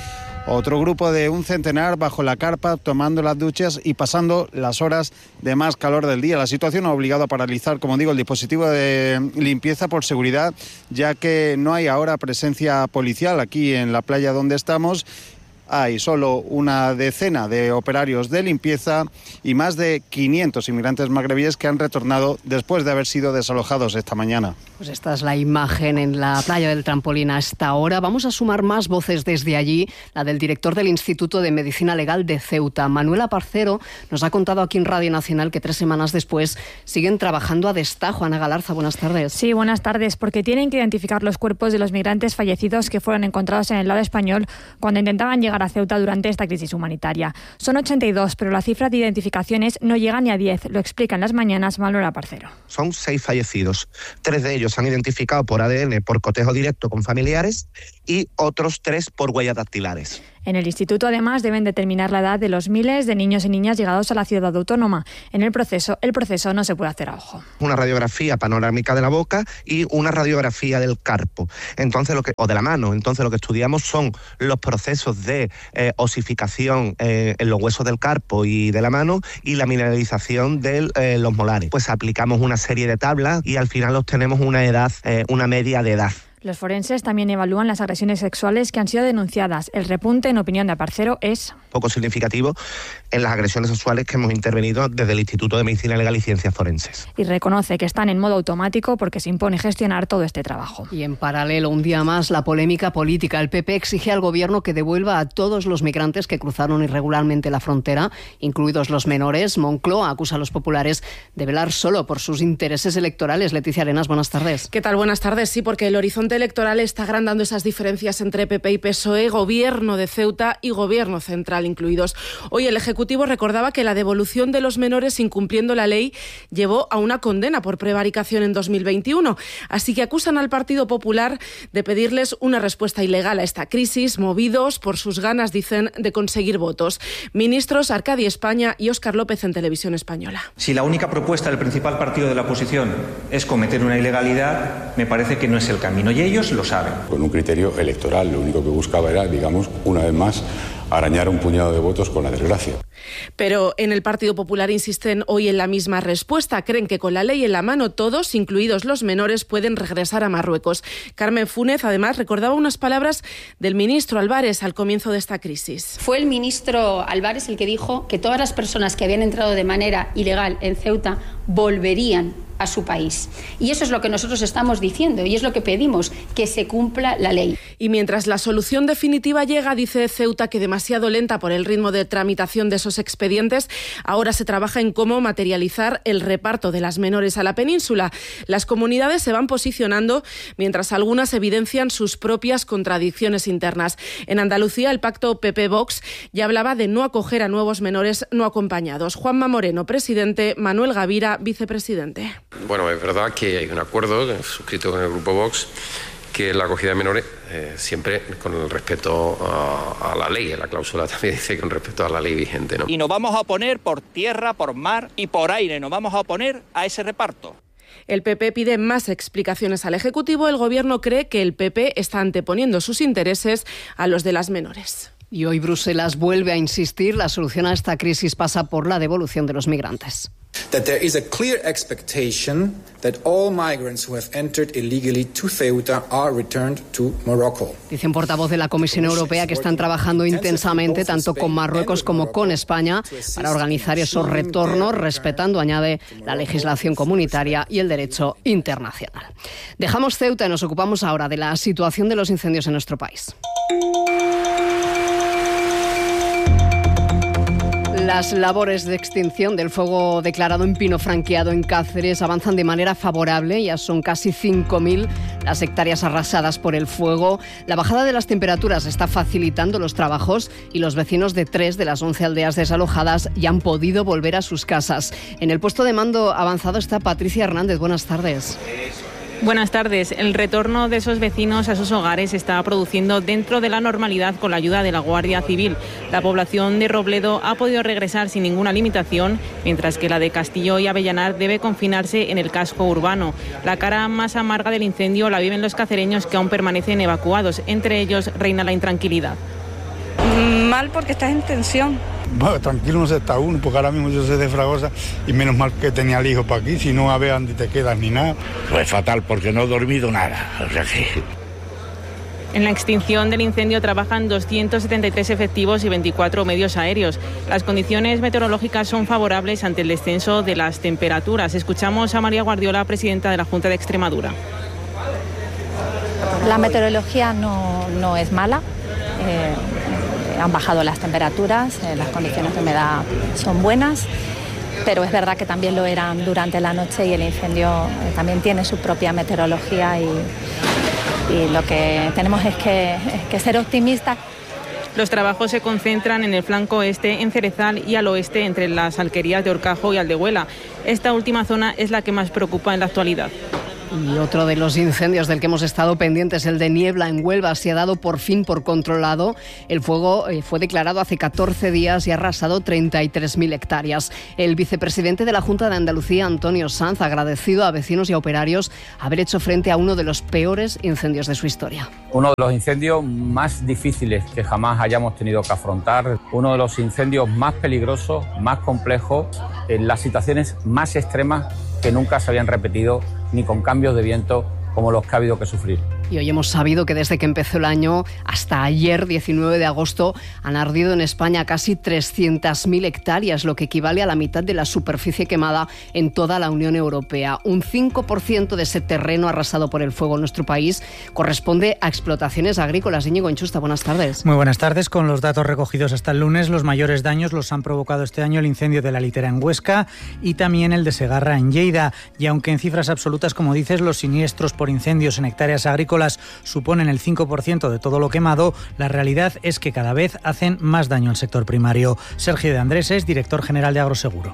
Otro grupo de un centenar bajo la carpa, tomando las duchas y pasando las horas de más calor del día. La situación ha obligado a paralizar, como digo, el dispositivo de limpieza por seguridad, ya que no hay ahora presencia policial aquí en la playa donde estamos. Hay solo una decena de operarios de limpieza y más de 500 inmigrantes magrebíes que han retornado después de haber sido desalojados esta mañana. Pues esta es la imagen en la playa del Trampolín a esta hora. Vamos a sumar más voces desde allí. La del director del Instituto de Medicina Legal de Ceuta, Manuel Aparcero, nos ha contado aquí en Radio Nacional que 3 semanas después siguen trabajando a destajo. Ana Galarza, buenas tardes. Sí, buenas tardes, porque tienen que identificar los cuerpos de los migrantes fallecidos que fueron encontrados en el lado español cuando intentaban llegar a Ceuta durante esta crisis humanitaria. Son 82, pero la cifra de identificaciones no llega ni a 10. Lo explica en las mañanas Manuel Aparcero. Son 6 fallecidos. 3 de ellos se han identificado por ADN, por cotejo directo con familiares, y otros 3 por huellas dactilares. En el instituto, además, deben determinar la edad de los miles de niños y niñas llegados a la ciudad autónoma. En el proceso no se puede hacer a ojo. Una radiografía panorámica de la boca y una radiografía del carpo, o de la mano. Entonces, lo que estudiamos son los procesos de osificación en los huesos del carpo y de la mano y la mineralización de los molares. Pues aplicamos una serie de tablas y al final obtenemos una edad, una media de edad. Los forenses también evalúan las agresiones sexuales que han sido denunciadas. El repunte, en opinión de Aparcero, es poco significativo en las agresiones sexuales que hemos intervenido desde el Instituto de Medicina Legal y Ciencias Forenses. Y reconoce que están en modo automático porque se impone gestionar todo este trabajo. Y en paralelo, un día más, la polémica política. El PP exige al Gobierno que devuelva a todos los migrantes que cruzaron irregularmente la frontera, incluidos los menores. Moncloa acusa a los populares de velar solo por sus intereses electorales. Leticia Arenas, buenas tardes. ¿Qué tal? Buenas tardes. Sí, porque el horizonte electoral está agrandando esas diferencias entre PP y PSOE, Gobierno de Ceuta y Gobierno central incluidos. Hoy el Ejecutivo recordaba que la devolución de los menores incumpliendo la ley llevó a una condena por prevaricación en 2021. Así que acusan al Partido Popular de pedirles una respuesta ilegal a esta crisis, movidos por sus ganas, dicen, de conseguir votos. Ministros Arcadi España y Óscar López en Televisión Española. Si la única propuesta del principal partido de la oposición es cometer una ilegalidad, me parece que no es el camino y ellos lo saben. Con un criterio electoral, lo único que buscaba era, digamos, una vez más, arañar un puñado de votos con la desgracia. Pero en el Partido Popular insisten hoy en la misma respuesta. Creen que con la ley en la mano todos, incluidos los menores, pueden regresar a Marruecos. Carmen Fúnez, además, recordaba unas palabras del ministro Álvarez al comienzo de esta crisis. Fue el ministro Álvarez el que dijo que todas las personas que habían entrado de manera ilegal en Ceuta volverían a su país. Y eso es lo que nosotros estamos diciendo y es lo que pedimos, que se cumpla la ley. Y mientras la solución definitiva llega, dice Ceuta que demasiado lenta por el ritmo de tramitación de esos expedientes, ahora se trabaja en cómo materializar el reparto de las menores a la península. Las comunidades se van posicionando mientras algunas evidencian sus propias contradicciones internas. En Andalucía, el pacto PP-Vox ya hablaba de no acoger a nuevos menores no acompañados. Juanma Moreno, presidente; Manuel Gavira, vicepresidente. Bueno, es verdad que hay un acuerdo suscrito con el Grupo Vox, que la acogida de menores siempre con el respeto a la ley. La cláusula también dice con respeto a la ley vigente, ¿no? Y nos vamos a oponer por tierra, por mar y por aire. Nos vamos a oponer a ese reparto. El PP pide más explicaciones al Ejecutivo. El Gobierno cree que el PP está anteponiendo sus intereses a los de las menores. Y hoy Bruselas vuelve a insistir, la solución a esta crisis pasa por la devolución de los migrantes. That there is a clear expectation that all migrants who have entered illegally to Ceuta are returned to Morocco. Dice un portavoz de la Comisión Europea que están trabajando intensamente tanto con Marruecos como con España para organizar esos retornos, respetando, añade, la legislación comunitaria y el derecho internacional. Dejamos Ceuta y nos ocupamos ahora de la situación de los incendios en nuestro país. Las labores de extinción del fuego declarado en pino franqueado en Cáceres avanzan de manera favorable. Ya son casi 5.000 las hectáreas arrasadas por el fuego. La bajada de las temperaturas está facilitando los trabajos y los vecinos de 3 de las 11 aldeas desalojadas ya han podido volver a sus casas. En el puesto de mando avanzado está Patricia Hernández. Buenas tardes. Buenas tardes. El retorno de esos vecinos a sus hogares se está produciendo dentro de la normalidad con la ayuda de la Guardia Civil. La población de Robledo ha podido regresar sin ninguna limitación, mientras que la de Castillo y Avellanar debe confinarse en el casco urbano. La cara más amarga del incendio la viven los cacereños que aún permanecen evacuados. Entre ellos reina la intranquilidad. Mal porque estás en tensión. Bueno, tranquilo no se está uno, porque ahora mismo yo soy de Fragosa y menos mal que tenía el hijo para aquí, si no a ver dónde te quedas ni nada. Pues fatal, porque no he dormido nada, o sea que... En la extinción del incendio trabajan 273 efectivos y 24 medios aéreos. Las condiciones meteorológicas son favorables ante el descenso de las temperaturas. Escuchamos a María Guardiola, presidenta de la Junta de Extremadura. La meteorología no es mala. Han bajado las temperaturas, las condiciones de humedad son buenas, pero es verdad que también lo eran durante la noche y el incendio también tiene su propia meteorología y lo que tenemos es que ser optimistas. Los trabajos se concentran en el flanco este, en Cerezal, y al oeste, entre las alquerías de Horcajo y Aldehuela. Esta última zona es la que más preocupa en la actualidad. Y otro de los incendios del que hemos estado pendientes, el de Niebla en Huelva, se ha dado por fin por controlado. El fuego fue declarado hace 14 días y ha arrasado 33.000 hectáreas. El vicepresidente de la Junta de Andalucía, Antonio Sanz, ha agradecido a vecinos y a operarios haber hecho frente a uno de los peores incendios de su historia. Uno de los incendios más difíciles que jamás hayamos tenido que afrontar, uno de los incendios más peligrosos, más complejos, en las situaciones más extremas que nunca se habían repetido, ni con cambios de viento como los que ha habido que sufrir. Y hoy hemos sabido que desde que empezó el año hasta ayer, 19 de agosto, han ardido en España casi 300.000 hectáreas, lo que equivale a la mitad de la superficie quemada en toda la Unión Europea. Un 5% de ese terreno arrasado por el fuego en nuestro país corresponde a explotaciones agrícolas. Íñigo Enchusta, buenas tardes. Muy buenas tardes. Con los datos recogidos hasta el lunes, los mayores daños los han provocado este año el incendio de la Litera en Huesca y también el de Segarra en Lleida. Y aunque en cifras absolutas, como dices, los siniestros por incendios en hectáreas agrícolas suponen el 5% de todo lo quemado, la realidad es que cada vez hacen más daño al sector primario. Sergio de Andrés es director general de Agroseguro.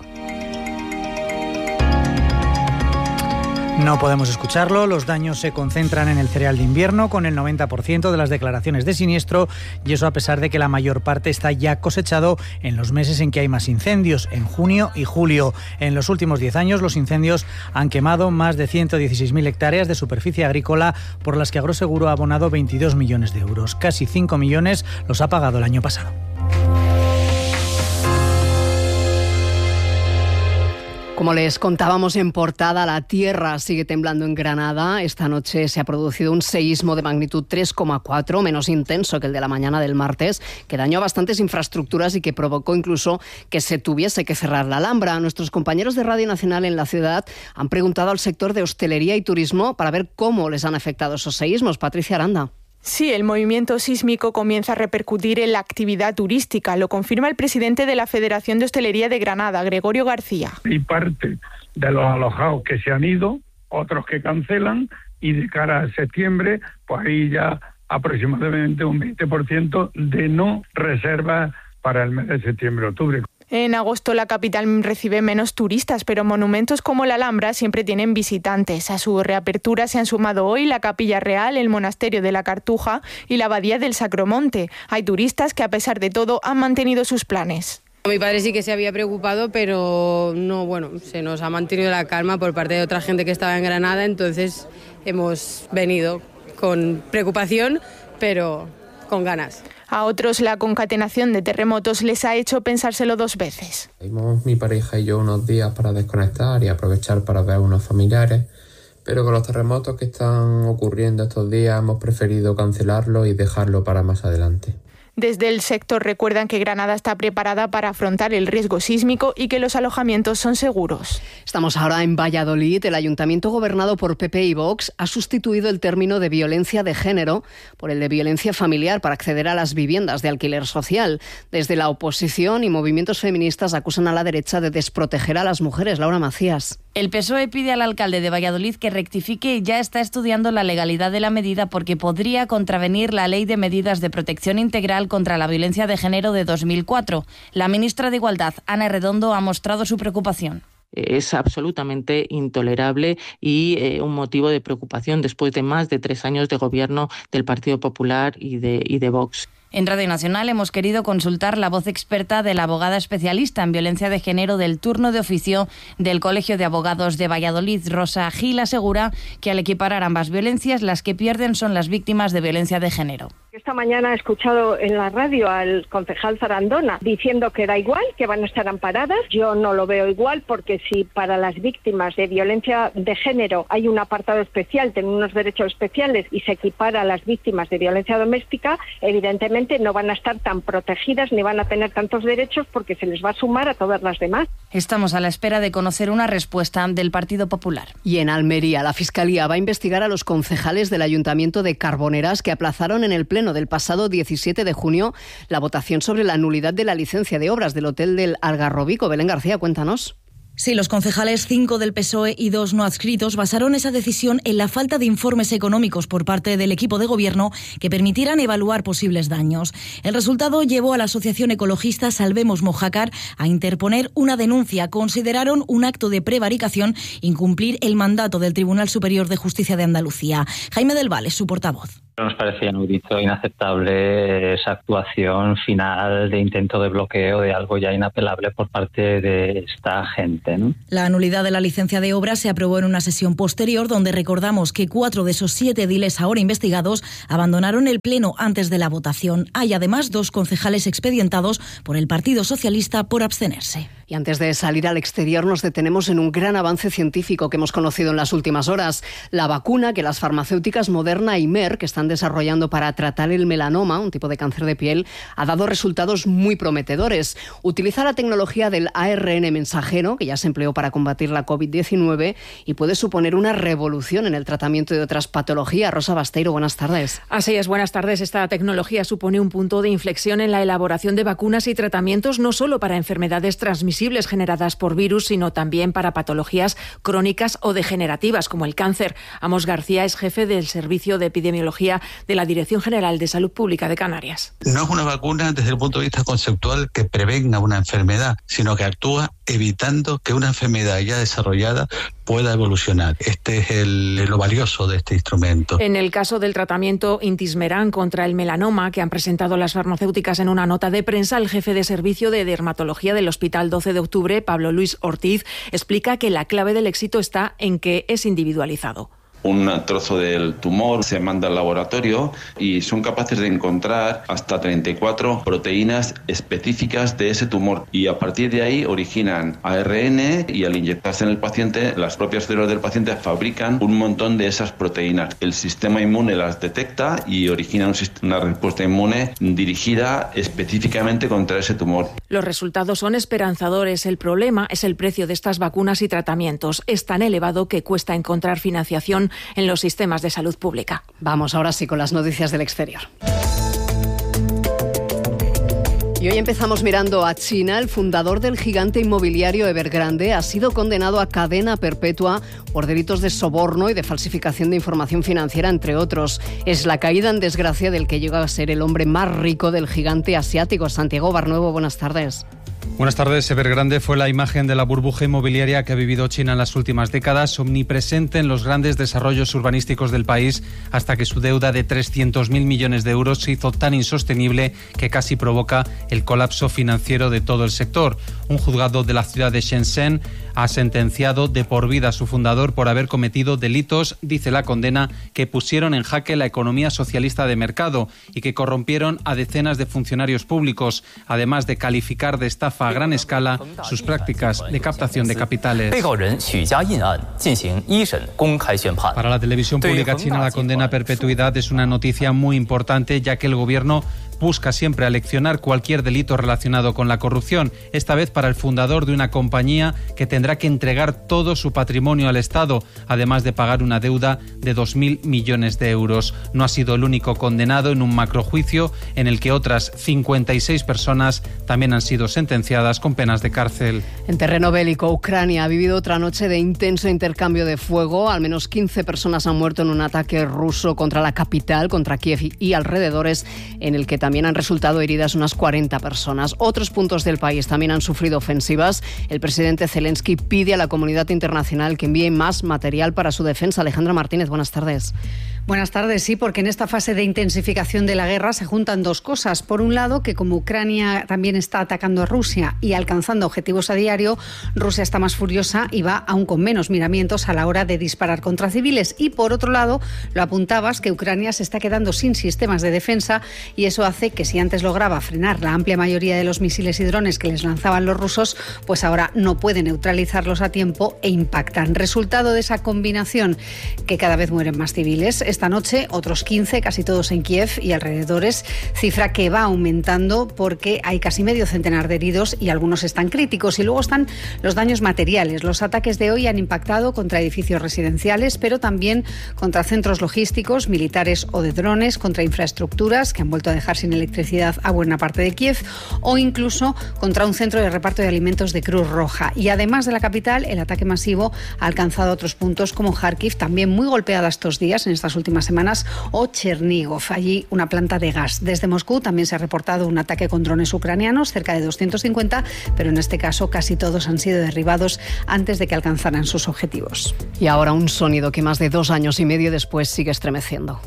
No podemos escucharlo, los daños se concentran en el cereal de invierno con el 90% de las declaraciones de siniestro, y eso a pesar de que la mayor parte está ya cosechado en los meses en que hay más incendios, en junio y julio. En los últimos 10 años los incendios han quemado más de 116.000 hectáreas de superficie agrícola, por las que Agroseguro ha abonado 22 millones de euros. Casi 5 millones los ha pagado el año pasado. Como les contábamos en portada, la tierra sigue temblando en Granada. Esta noche se ha producido un seísmo de magnitud 3,4, menos intenso que el de la mañana del martes, que dañó a bastantes infraestructuras y que provocó incluso que se tuviese que cerrar la Alhambra. Nuestros compañeros de Radio Nacional en la ciudad han preguntado al sector de hostelería y turismo para ver cómo les han afectado esos seísmos. Patricia Aranda. Sí, el movimiento sísmico comienza a repercutir en la actividad turística. Lo confirma el presidente de la Federación de Hostelería de Granada, Gregorio García. Hay parte de los alojados que se han ido, otros que cancelan, y de cara a septiembre, pues ahí ya aproximadamente un 20% de no reservas para el mes de septiembre-octubre. En agosto la capital recibe menos turistas, pero monumentos como la Alhambra siempre tienen visitantes. A su reapertura se han sumado hoy la Capilla Real, el Monasterio de la Cartuja y la Abadía del Sacromonte. Hay turistas que, a pesar de todo, han mantenido sus planes. Mi padre sí que se había preocupado, pero no, se nos ha mantenido la calma por parte de otra gente que estaba en Granada, entonces hemos venido con preocupación, pero con ganas. A otros la concatenación de terremotos les ha hecho pensárselo dos veces. Tuvimos mi pareja y yo unos días para desconectar y aprovechar para ver a unos familiares, pero con los terremotos que están ocurriendo estos días hemos preferido cancelarlo y dejarlo para más adelante. Desde el sector recuerdan que Granada está preparada para afrontar el riesgo sísmico y que los alojamientos son seguros. Estamos ahora en Valladolid. El ayuntamiento gobernado por PP y Vox ha sustituido el término de violencia de género por el de violencia familiar para acceder a las viviendas de alquiler social. Desde la oposición y movimientos feministas acusan a la derecha de desproteger a las mujeres. Laura Macías. El PSOE pide al alcalde de Valladolid que rectifique y ya está estudiando la legalidad de la medida porque podría contravenir la Ley de Medidas de Protección Integral contra la Violencia de Género de 2004. La ministra de Igualdad, Ana Redondo, ha mostrado su preocupación. Es absolutamente intolerable y un motivo de preocupación después de más de 3 años de gobierno del Partido Popular y de Vox. En Radio Nacional hemos querido consultar la voz experta de la abogada especialista en violencia de género del turno de oficio del Colegio de Abogados de Valladolid. Rosa Gil asegura que al equiparar ambas violencias, las que pierden son las víctimas de violencia de género. Esta mañana he escuchado en la radio al concejal Zarandona diciendo que da igual, que van a estar amparadas. Yo no lo veo igual, porque si para las víctimas de violencia de género hay un apartado especial, tienen unos derechos especiales y se equipara a las víctimas de violencia doméstica, evidentemente no van a estar tan protegidas ni van a tener tantos derechos, porque se les va a sumar a todas las demás. Estamos a la espera de conocer una respuesta del Partido Popular. Y en Almería, la Fiscalía va a investigar a los concejales del Ayuntamiento de Carboneras que aplazaron en el Pleno del pasado 17 de junio la votación sobre la nulidad de la licencia de obras del Hotel del Algarrobico. Belén García, cuéntanos. Sí, los concejales 5 del PSOE y 2 no adscritos basaron esa decisión en la falta de informes económicos por parte del equipo de gobierno que permitieran evaluar posibles daños. El resultado llevó a la asociación ecologista Salvemos Mojácar a interponer una denuncia. Consideraron un acto de prevaricación incumplir el mandato del Tribunal Superior de Justicia de Andalucía. Jaime del Val es su portavoz. Nos parecía inaudito e inaceptable esa actuación final de intento de bloqueo de algo ya inapelable por parte de esta gente, ¿no? La nulidad de la licencia de obra se aprobó en una sesión posterior donde recordamos que 4 de esos 7 ediles ahora investigados abandonaron el Pleno antes de la votación. Hay además 2 concejales expedientados por el Partido Socialista por abstenerse. Y antes de salir al exterior nos detenemos en un gran avance científico que hemos conocido en las últimas horas. La vacuna que las farmacéuticas Moderna y Merck están desarrollando para tratar el melanoma, un tipo de cáncer de piel, ha dado resultados muy prometedores. Utiliza la tecnología del ARN mensajero, que ya se empleó para combatir la COVID-19, y puede suponer una revolución en el tratamiento de otras patologías. Rosa Basteiro, buenas tardes. Así es, buenas tardes. Esta tecnología supone un punto de inflexión en la elaboración de vacunas y tratamientos, no solo para enfermedades transmisibles generadas por virus, sino también para patologías crónicas o degenerativas, como el cáncer. Amos García es jefe del Servicio de Epidemiología de la Dirección General de Salud Pública de Canarias. No es una vacuna desde el punto de vista conceptual que prevenga una enfermedad, sino que actúa evitando que una enfermedad ya desarrollada pueda evolucionar. Este es lo valioso de este instrumento. En el caso del tratamiento Intismeran contra el melanoma, que han presentado las farmacéuticas en una nota de prensa, el jefe de servicio de dermatología del Hospital 12 de Octubre, Pablo Luis Ortiz, explica que la clave del éxito está en que es individualizado. Un trozo del tumor se manda al laboratorio y son capaces de encontrar hasta 34 proteínas específicas de ese tumor, y a partir de ahí originan ARN, y al inyectarse en el paciente, las propias células del paciente fabrican un montón de esas proteínas. El sistema inmune las detecta y origina una respuesta inmune dirigida específicamente contra ese tumor. Los resultados son esperanzadores. El problema es el precio de estas vacunas y tratamientos. Es tan elevado que cuesta encontrar financiación en los sistemas de salud pública. Vamos ahora sí con las noticias del exterior. Y hoy empezamos mirando a China. El fundador del gigante inmobiliario Evergrande ha sido condenado a cadena perpetua por delitos de soborno y de falsificación de información financiera, entre otros. Es la caída en desgracia del que llega a ser el hombre más rico del gigante asiático. Santiago Barnuevo, buenas tardes. Buenas tardes. Evergrande fue la imagen de la burbuja inmobiliaria que ha vivido China en las últimas décadas, omnipresente en los grandes desarrollos urbanísticos del país, hasta que su deuda de 300.000 millones de euros se hizo tan insostenible que casi provoca el colapso financiero de todo el sector. Un juzgado de la ciudad de Shenzhen ha sentenciado de por vida a su fundador por haber cometido delitos, dice la condena, que pusieron en jaque la economía socialista de mercado y que corrompieron a decenas de funcionarios públicos, además de calificar de estafa a gran escala sus prácticas de captación de capitales. Para la televisión pública china, la condena a perpetuidad es una noticia muy importante, ya que el gobierno busca siempre aleccionar cualquier delito relacionado con la corrupción, esta vez para el fundador de una compañía que tendrá que entregar todo su patrimonio al Estado, además de pagar una deuda de 2.000 millones de euros. No ha sido el único condenado en un macrojuicio en el que otras 56 personas también han sido sentenciadas con penas de cárcel. En terreno bélico, Ucrania ha vivido otra noche de intenso intercambio de fuego. Al menos 15 personas han muerto en un ataque ruso contra la capital, contra Kiev y alrededores, en el que también han resultado heridas unas 40 personas. Otros puntos del país también han sufrido ofensivas. El presidente Zelensky pide a la comunidad internacional que envíe más material para su defensa. Alejandra Martínez, buenas tardes. Buenas tardes. Sí, porque en esta fase de intensificación de la guerra se juntan dos cosas. Por un lado, que como Ucrania también está atacando a Rusia y alcanzando objetivos a diario, Rusia está más furiosa y va aún con menos miramientos a la hora de disparar contra civiles. Y por otro lado, lo apuntabas, que Ucrania se está quedando sin sistemas de defensa y eso hace que si antes lograba frenar la amplia mayoría de los misiles y drones que les lanzaban los rusos, pues ahora no puede neutralizarlos a tiempo e impactan. Resultado de esa combinación, que cada vez mueren más civiles. Esta noche otros 15, casi todos en Kiev y alrededores, cifra que va aumentando porque hay casi medio centenar de heridos y algunos están críticos. Y luego están los daños materiales. Los ataques de hoy han impactado contra edificios residenciales, pero también contra centros logísticos, militares o de drones, contra infraestructuras que han vuelto a dejar sin electricidad a buena parte de Kiev o incluso contra un centro de reparto de alimentos de Cruz Roja. Y además de la capital, el ataque masivo ha alcanzado otros puntos como Kharkiv, también muy golpeada estos días, en estas últimas semanas, o Chernigov, allí una planta de gas. Desde Moscú también se ha reportado un ataque con drones ucranianos, cerca de 250, pero en este caso casi todos han sido derribados antes de que alcanzaran sus objetivos. Y ahora un sonido que más de 2 años y medio después sigue estremeciendo.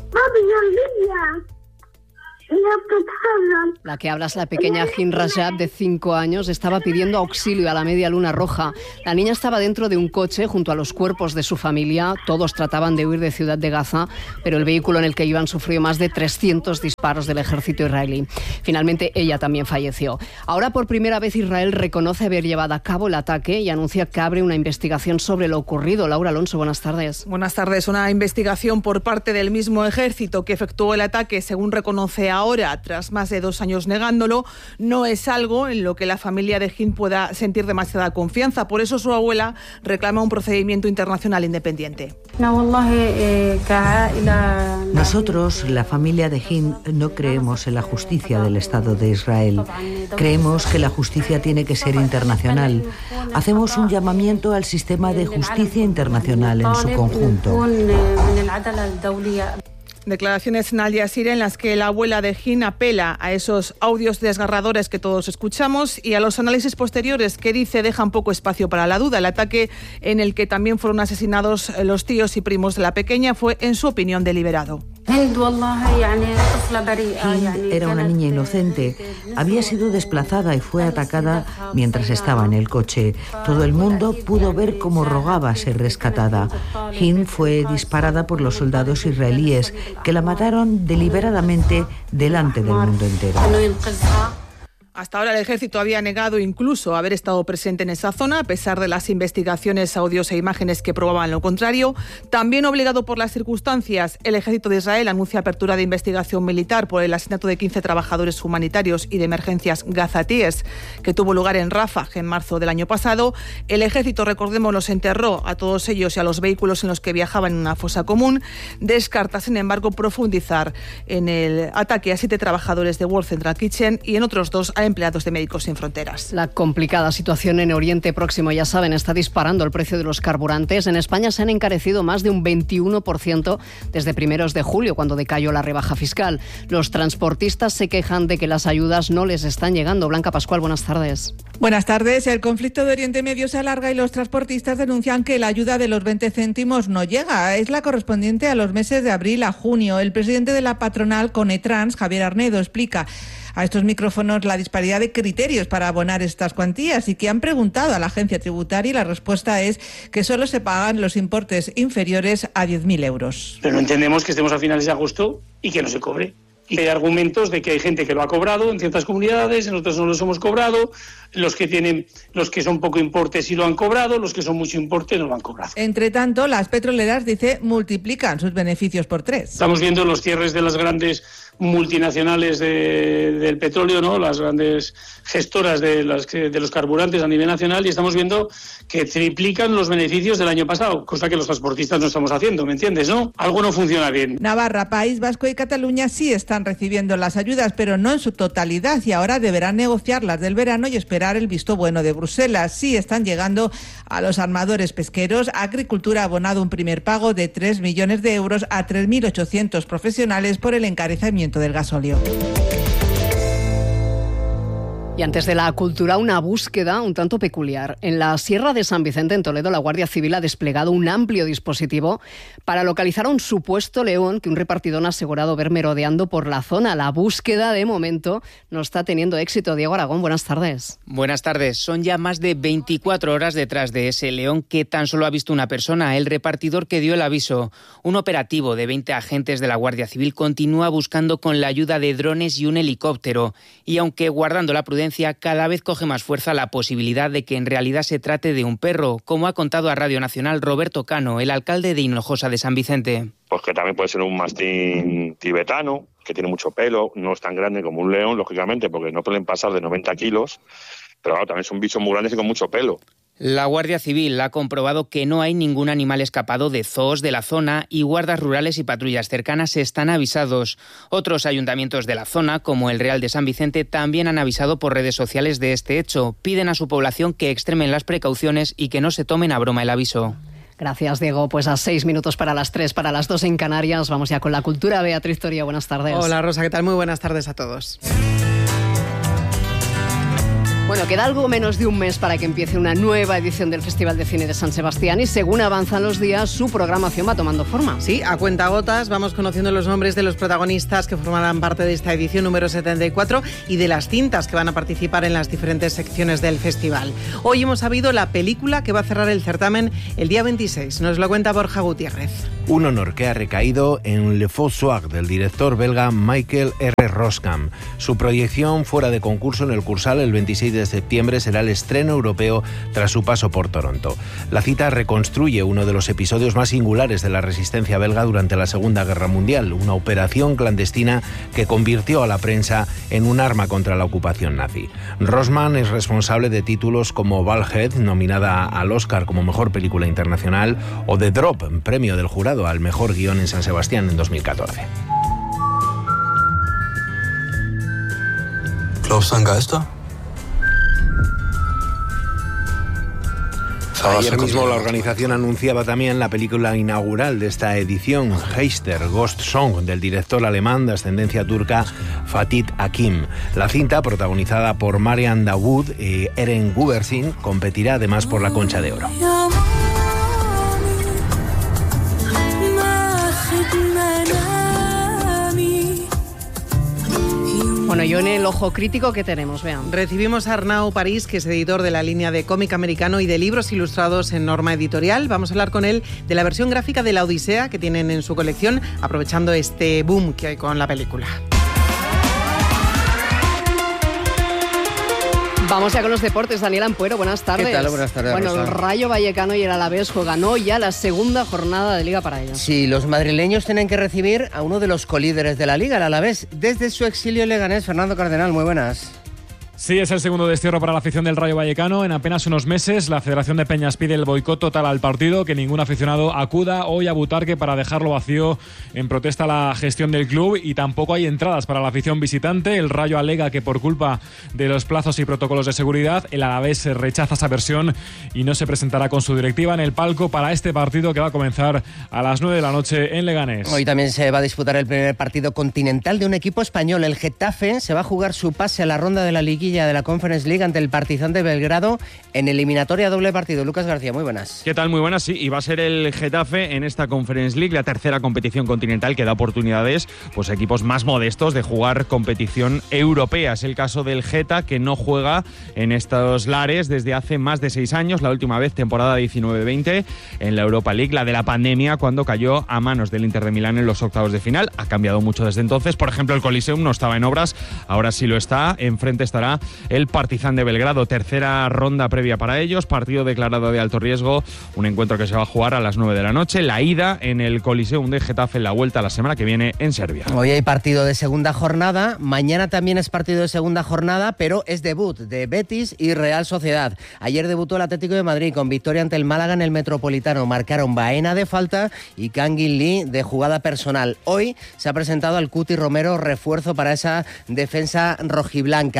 La que habla es la pequeña Hind Rajab, de 5 años. Estaba pidiendo auxilio a la Media Luna Roja. La niña estaba dentro de un coche junto a los cuerpos de su familia. Todos trataban de huir de Ciudad de Gaza, pero el vehículo en el que iban sufrió más de 300 disparos del ejército israelí. Finalmente, ella también falleció. Ahora, por primera vez, Israel reconoce haber llevado a cabo el ataque y anuncia que abre una investigación sobre lo ocurrido. Laura Alonso, buenas tardes. Buenas tardes. Una investigación por parte del mismo ejército que efectuó el ataque, según reconoce ahora, tras más de 2 años negándolo, no es algo en lo que la familia de Hind pueda sentir demasiada confianza. Por eso su abuela reclama un procedimiento internacional independiente. Nosotros, la familia de Hind, no creemos en la justicia del Estado de Israel. Creemos que la justicia tiene que ser internacional. Hacemos un llamamiento al sistema de justicia internacional en su conjunto. Declaraciones en Al Jazeera en las que la abuela de Hind apela a esos audios desgarradores que todos escuchamos y a los análisis posteriores que dice dejan poco espacio para la duda. El ataque en el que también fueron asesinados los tíos y primos de la pequeña fue, en su opinión, deliberado. Hind era una niña inocente. Había sido desplazada y fue atacada mientras estaba en el coche. Todo el mundo pudo ver cómo rogaba ser rescatada. Hind fue disparada por los soldados israelíes que la mataron deliberadamente delante del mundo entero. Hasta ahora el ejército había negado incluso haber estado presente en esa zona, a pesar de las investigaciones, audios e imágenes que probaban lo contrario. También obligado por las circunstancias, el ejército de Israel anuncia apertura de investigación militar por el asesinato de 15 trabajadores humanitarios y de emergencias gazatíes que tuvo lugar en Rafah en marzo del año pasado. El ejército, recordemos, los enterró a todos ellos y a los vehículos en los que viajaban en una fosa común. Descarta, sin embargo, profundizar en el ataque a 7 trabajadores de World Central Kitchen y en otros 2 a empleados de Médicos Sin Fronteras. La complicada situación en Oriente Próximo, ya saben, está disparando el precio de los carburantes. En España se han encarecido más de un 21% desde primeros de julio, cuando decayó la rebaja fiscal. Los transportistas se quejan de que las ayudas no les están llegando. Blanca Pascual, buenas tardes. Buenas tardes. El conflicto de Oriente Medio se alarga y los transportistas denuncian que la ayuda de los 20 céntimos no llega. Es la correspondiente a los meses de abril a junio. El presidente de la patronal Conetrans, Javier Arnedo, explica a estos micrófonos la disparidad de criterios para abonar estas cuantías y que han preguntado a la agencia tributaria y la respuesta es que solo se pagan los importes inferiores a 10.000 euros. Pero no entendemos que estemos a finales de agosto y que no se cobre. Y hay argumentos de que hay gente que lo ha cobrado en ciertas comunidades, en otras no los hemos cobrado, los que son poco importe sí lo han cobrado, los que son mucho importe no lo han cobrado. Entre tanto, las petroleras, dice, multiplican sus beneficios por 3. Estamos viendo los cierres de las grandes multinacionales del petróleo, ¿no? Las grandes gestoras de los carburantes a nivel nacional, y estamos viendo que triplican los beneficios del año pasado, cosa que los transportistas no estamos haciendo, ¿me entiendes, no? Algo no funciona bien. Navarra, País Vasco y Cataluña sí están recibiendo las ayudas, pero no en su totalidad, y ahora deberán negociar las del verano y esperar el visto bueno de Bruselas. Sí están llegando a los armadores pesqueros. Agricultura ha abonado un primer pago de 3 millones de euros a 3.800 profesionales por el encarecimiento del gasóleo. Y antes de la cultura, una búsqueda un tanto peculiar. En la Sierra de San Vicente, en Toledo, la Guardia Civil ha desplegado un amplio dispositivo para localizar a un supuesto león que un repartidor ha asegurado ver merodeando por la zona. La búsqueda, de momento, no está teniendo éxito. Diego Aragón, buenas tardes. Buenas tardes. Son ya más de 24 horas detrás de ese león que tan solo ha visto una persona, el repartidor que dio el aviso. Un operativo de 20 agentes de la Guardia Civil continúa buscando con la ayuda de drones y un helicóptero. Y aunque guardando la prudencia, cada vez coge más fuerza la posibilidad de que en realidad se trate de un perro, como ha contado a Radio Nacional Roberto Cano, el alcalde de Hinojosa de San Vicente. Pues que también puede ser un mastín tibetano, que tiene mucho pelo, no es tan grande como un león, lógicamente, porque no pueden pasar de 90 kilos, pero claro, también son bichos muy grandes y con mucho pelo. La Guardia Civil ha comprobado que no hay ningún animal escapado de zoos de la zona y guardas rurales y patrullas cercanas están avisados. Otros ayuntamientos de la zona, como el Real de San Vicente, también han avisado por redes sociales de este hecho. Piden a su población que extremen las precauciones y que no se tomen a broma el aviso. Gracias, Diego. Pues a 6 minutos para las 3, para las 2 en Canarias. Vamos ya con la cultura. Beatriz Toría, buenas tardes. Hola, Rosa, ¿qué tal? Muy buenas tardes a todos. Bueno, queda algo menos de un mes para que empiece una nueva edición del Festival de Cine de San Sebastián y según avanzan los días, su programación va tomando forma. Sí, a cuentagotas vamos conociendo los nombres de los protagonistas que formarán parte de esta edición número 74 y de las cintas que van a participar en las diferentes secciones del festival. Hoy hemos sabido la película que va a cerrar el certamen el día 26. Nos lo cuenta Borja Gutiérrez. Un honor que ha recaído en Le Faux Soir del director belga Michael R. Roskam. Su proyección fuera de concurso en el Cursal el 26 de septiembre será el estreno europeo tras su paso por Toronto. La cita reconstruye uno de los episodios más singulares de la resistencia belga durante la Segunda Guerra Mundial, una operación clandestina que convirtió a la prensa en un arma contra la ocupación nazi. Roskam es responsable de títulos como Balhead, nominada al Oscar como mejor película internacional, o The Drop, premio del jurado al mejor guión en San Sebastián en 2014. ¿Glaubst du an Geister? Ayer mismo la organización anunciaba también la película inaugural de esta edición, Heister, Ghost Song, del director alemán de ascendencia turca Fatih Akin. La cinta, protagonizada por Marianne Dawood y Eren Gubersin, competirá además por la Concha de Oro. Bueno, yo en el ojo crítico, ¿qué tenemos? Vean. Recibimos a Arnau París, que es editor de la línea de cómic americano y de libros ilustrados en Norma Editorial. Vamos a hablar con él de la versión gráfica de La Odisea que tienen en su colección, aprovechando este boom que hay con la película. Vamos ya con los deportes. Daniel Ampuero, buenas tardes. ¿Qué tal? Buenas tardes, Bueno, Rosa. el Rayo Vallecano y el Alavés juegan hoy ya la segunda jornada de Liga para ellos. Sí, los madrileños tienen que recibir a uno de los colíderes de la Liga, el Alavés, desde su exilio en Leganés. Fernando Cardenal, muy buenas. Sí, es el segundo destierro para la afición del Rayo Vallecano. En apenas unos meses, la Federación de Peñas pide el boicot total al partido, que ningún aficionado acuda hoy a Butarque para dejarlo vacío en protesta a la gestión del club, y tampoco hay entradas para la afición visitante. El Rayo alega que por culpa de los plazos y protocolos de seguridad, el Alavés rechaza esa versión y no se presentará con su directiva en el palco para este partido que va a comenzar a las 9 de la noche en Leganés. Hoy también se va a disputar el primer partido continental de un equipo español. El Getafe se va a jugar su pase a la ronda de la liguilla de la Conference League ante el Partizan de Belgrado en eliminatoria doble partido. Lucas García, muy buenas. ¿Qué tal? Muy buenas, sí. Y va a ser el Getafe en esta Conference League, la tercera competición continental que da oportunidades pues, a equipos más modestos de jugar competición europea. Es el caso del Geta, que no juega en estos lares desde hace más de 6 años, la última vez temporada 19-20 en la Europa League, la de la pandemia, cuando cayó a manos del Inter de Milán en los octavos de final. Ha cambiado mucho desde entonces. Por ejemplo, el Coliseum no estaba en obras, ahora sí lo está. Enfrente estará el Partizan de Belgrado, tercera ronda previa para ellos, partido declarado de alto riesgo, un encuentro que se va a jugar a las 9 de la noche, la ida en el Coliseum de Getafe, la vuelta la semana que viene en Serbia. Hoy hay partido de segunda jornada, mañana también es partido de segunda jornada, pero es debut de Betis y Real Sociedad. Ayer debutó el Atlético de Madrid con victoria ante el Málaga en el Metropolitano, marcaron Baena de falta y Kangin Lee de jugada personal. Hoy se ha presentado al Cuti Romero, refuerzo para esa defensa rojiblanca. También se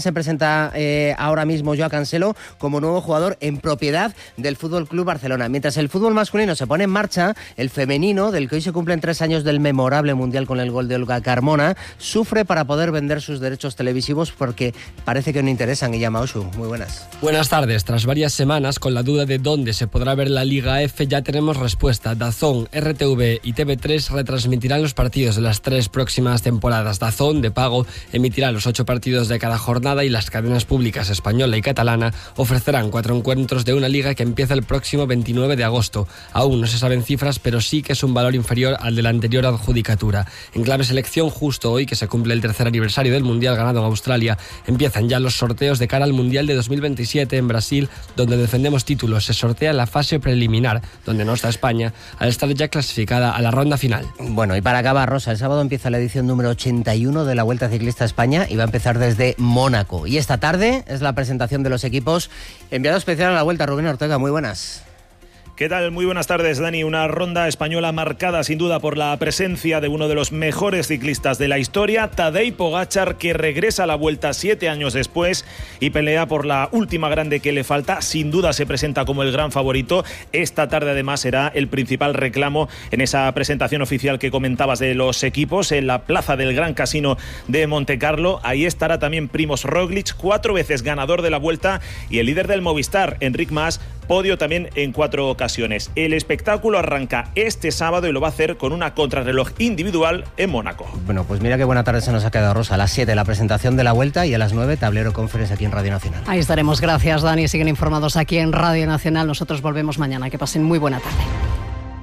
se presenta ahora mismo Joao Cancelo como nuevo jugador en propiedad del Fútbol Club Barcelona. Mientras el fútbol masculino se pone en marcha, el femenino, del que hoy se cumplen 3 años del memorable mundial con el gol de Olga Carmona, sufre para poder vender sus derechos televisivos porque parece que no interesan. Y llama Osu. Muy buenas. Buenas tardes. Tras varias semanas con la duda de dónde se podrá ver la Liga F, ya tenemos respuesta. DAZN, RTV y TV3 retransmitirán los partidos de las 3 próximas temporadas. DAZN, de pago, emitirá los 8 partidos de cada jornada y las cadenas públicas española y catalana ofrecerán 4 encuentros de una liga que empieza el próximo 29 de agosto. Aún no se saben cifras, pero sí que es un valor inferior al de la anterior adjudicatura. En clave selección, justo hoy que se cumple el 3er aniversario del Mundial ganado en Australia, empiezan ya los sorteos de cara al Mundial de 2027 en Brasil, donde defendemos títulos. Se sortea la fase preliminar, donde no está España, al estar ya clasificada a la ronda final. Bueno, y para acabar, Rosa, el sábado empieza la edición número 81 de la Vuelta Ciclista a España y va a empezar desde Mónaco. Y esta tarde es la presentación de los equipos. Enviado especial a la Vuelta, Rubén Ortega, muy buenas. ¿Qué tal? Muy buenas tardes, Dani. Una ronda española marcada sin duda por la presencia de uno de los mejores ciclistas de la historia, Tadej Pogačar, que regresa a la Vuelta 7 años después y pelea por la última grande que le falta. Sin duda se presenta como el gran favorito. Esta tarde además será el principal reclamo en esa presentación oficial que comentabas de los equipos en la plaza del Gran Casino de Montecarlo. Ahí estará también Primož Roglič, 4 veces ganador de la Vuelta, y el líder del Movistar, Enric Mas, podio también en 4 ocasiones. El espectáculo arranca este sábado y lo va a hacer con una contrarreloj individual en Mónaco. Bueno, pues mira qué buena tarde se nos ha quedado, Rosa. A las 7 la presentación de la Vuelta y a las 9 Tablero Conference aquí en Radio Nacional. Ahí estaremos. Gracias, Dani. Siguen informados aquí en Radio Nacional. Nosotros volvemos mañana. Que pasen muy buena tarde.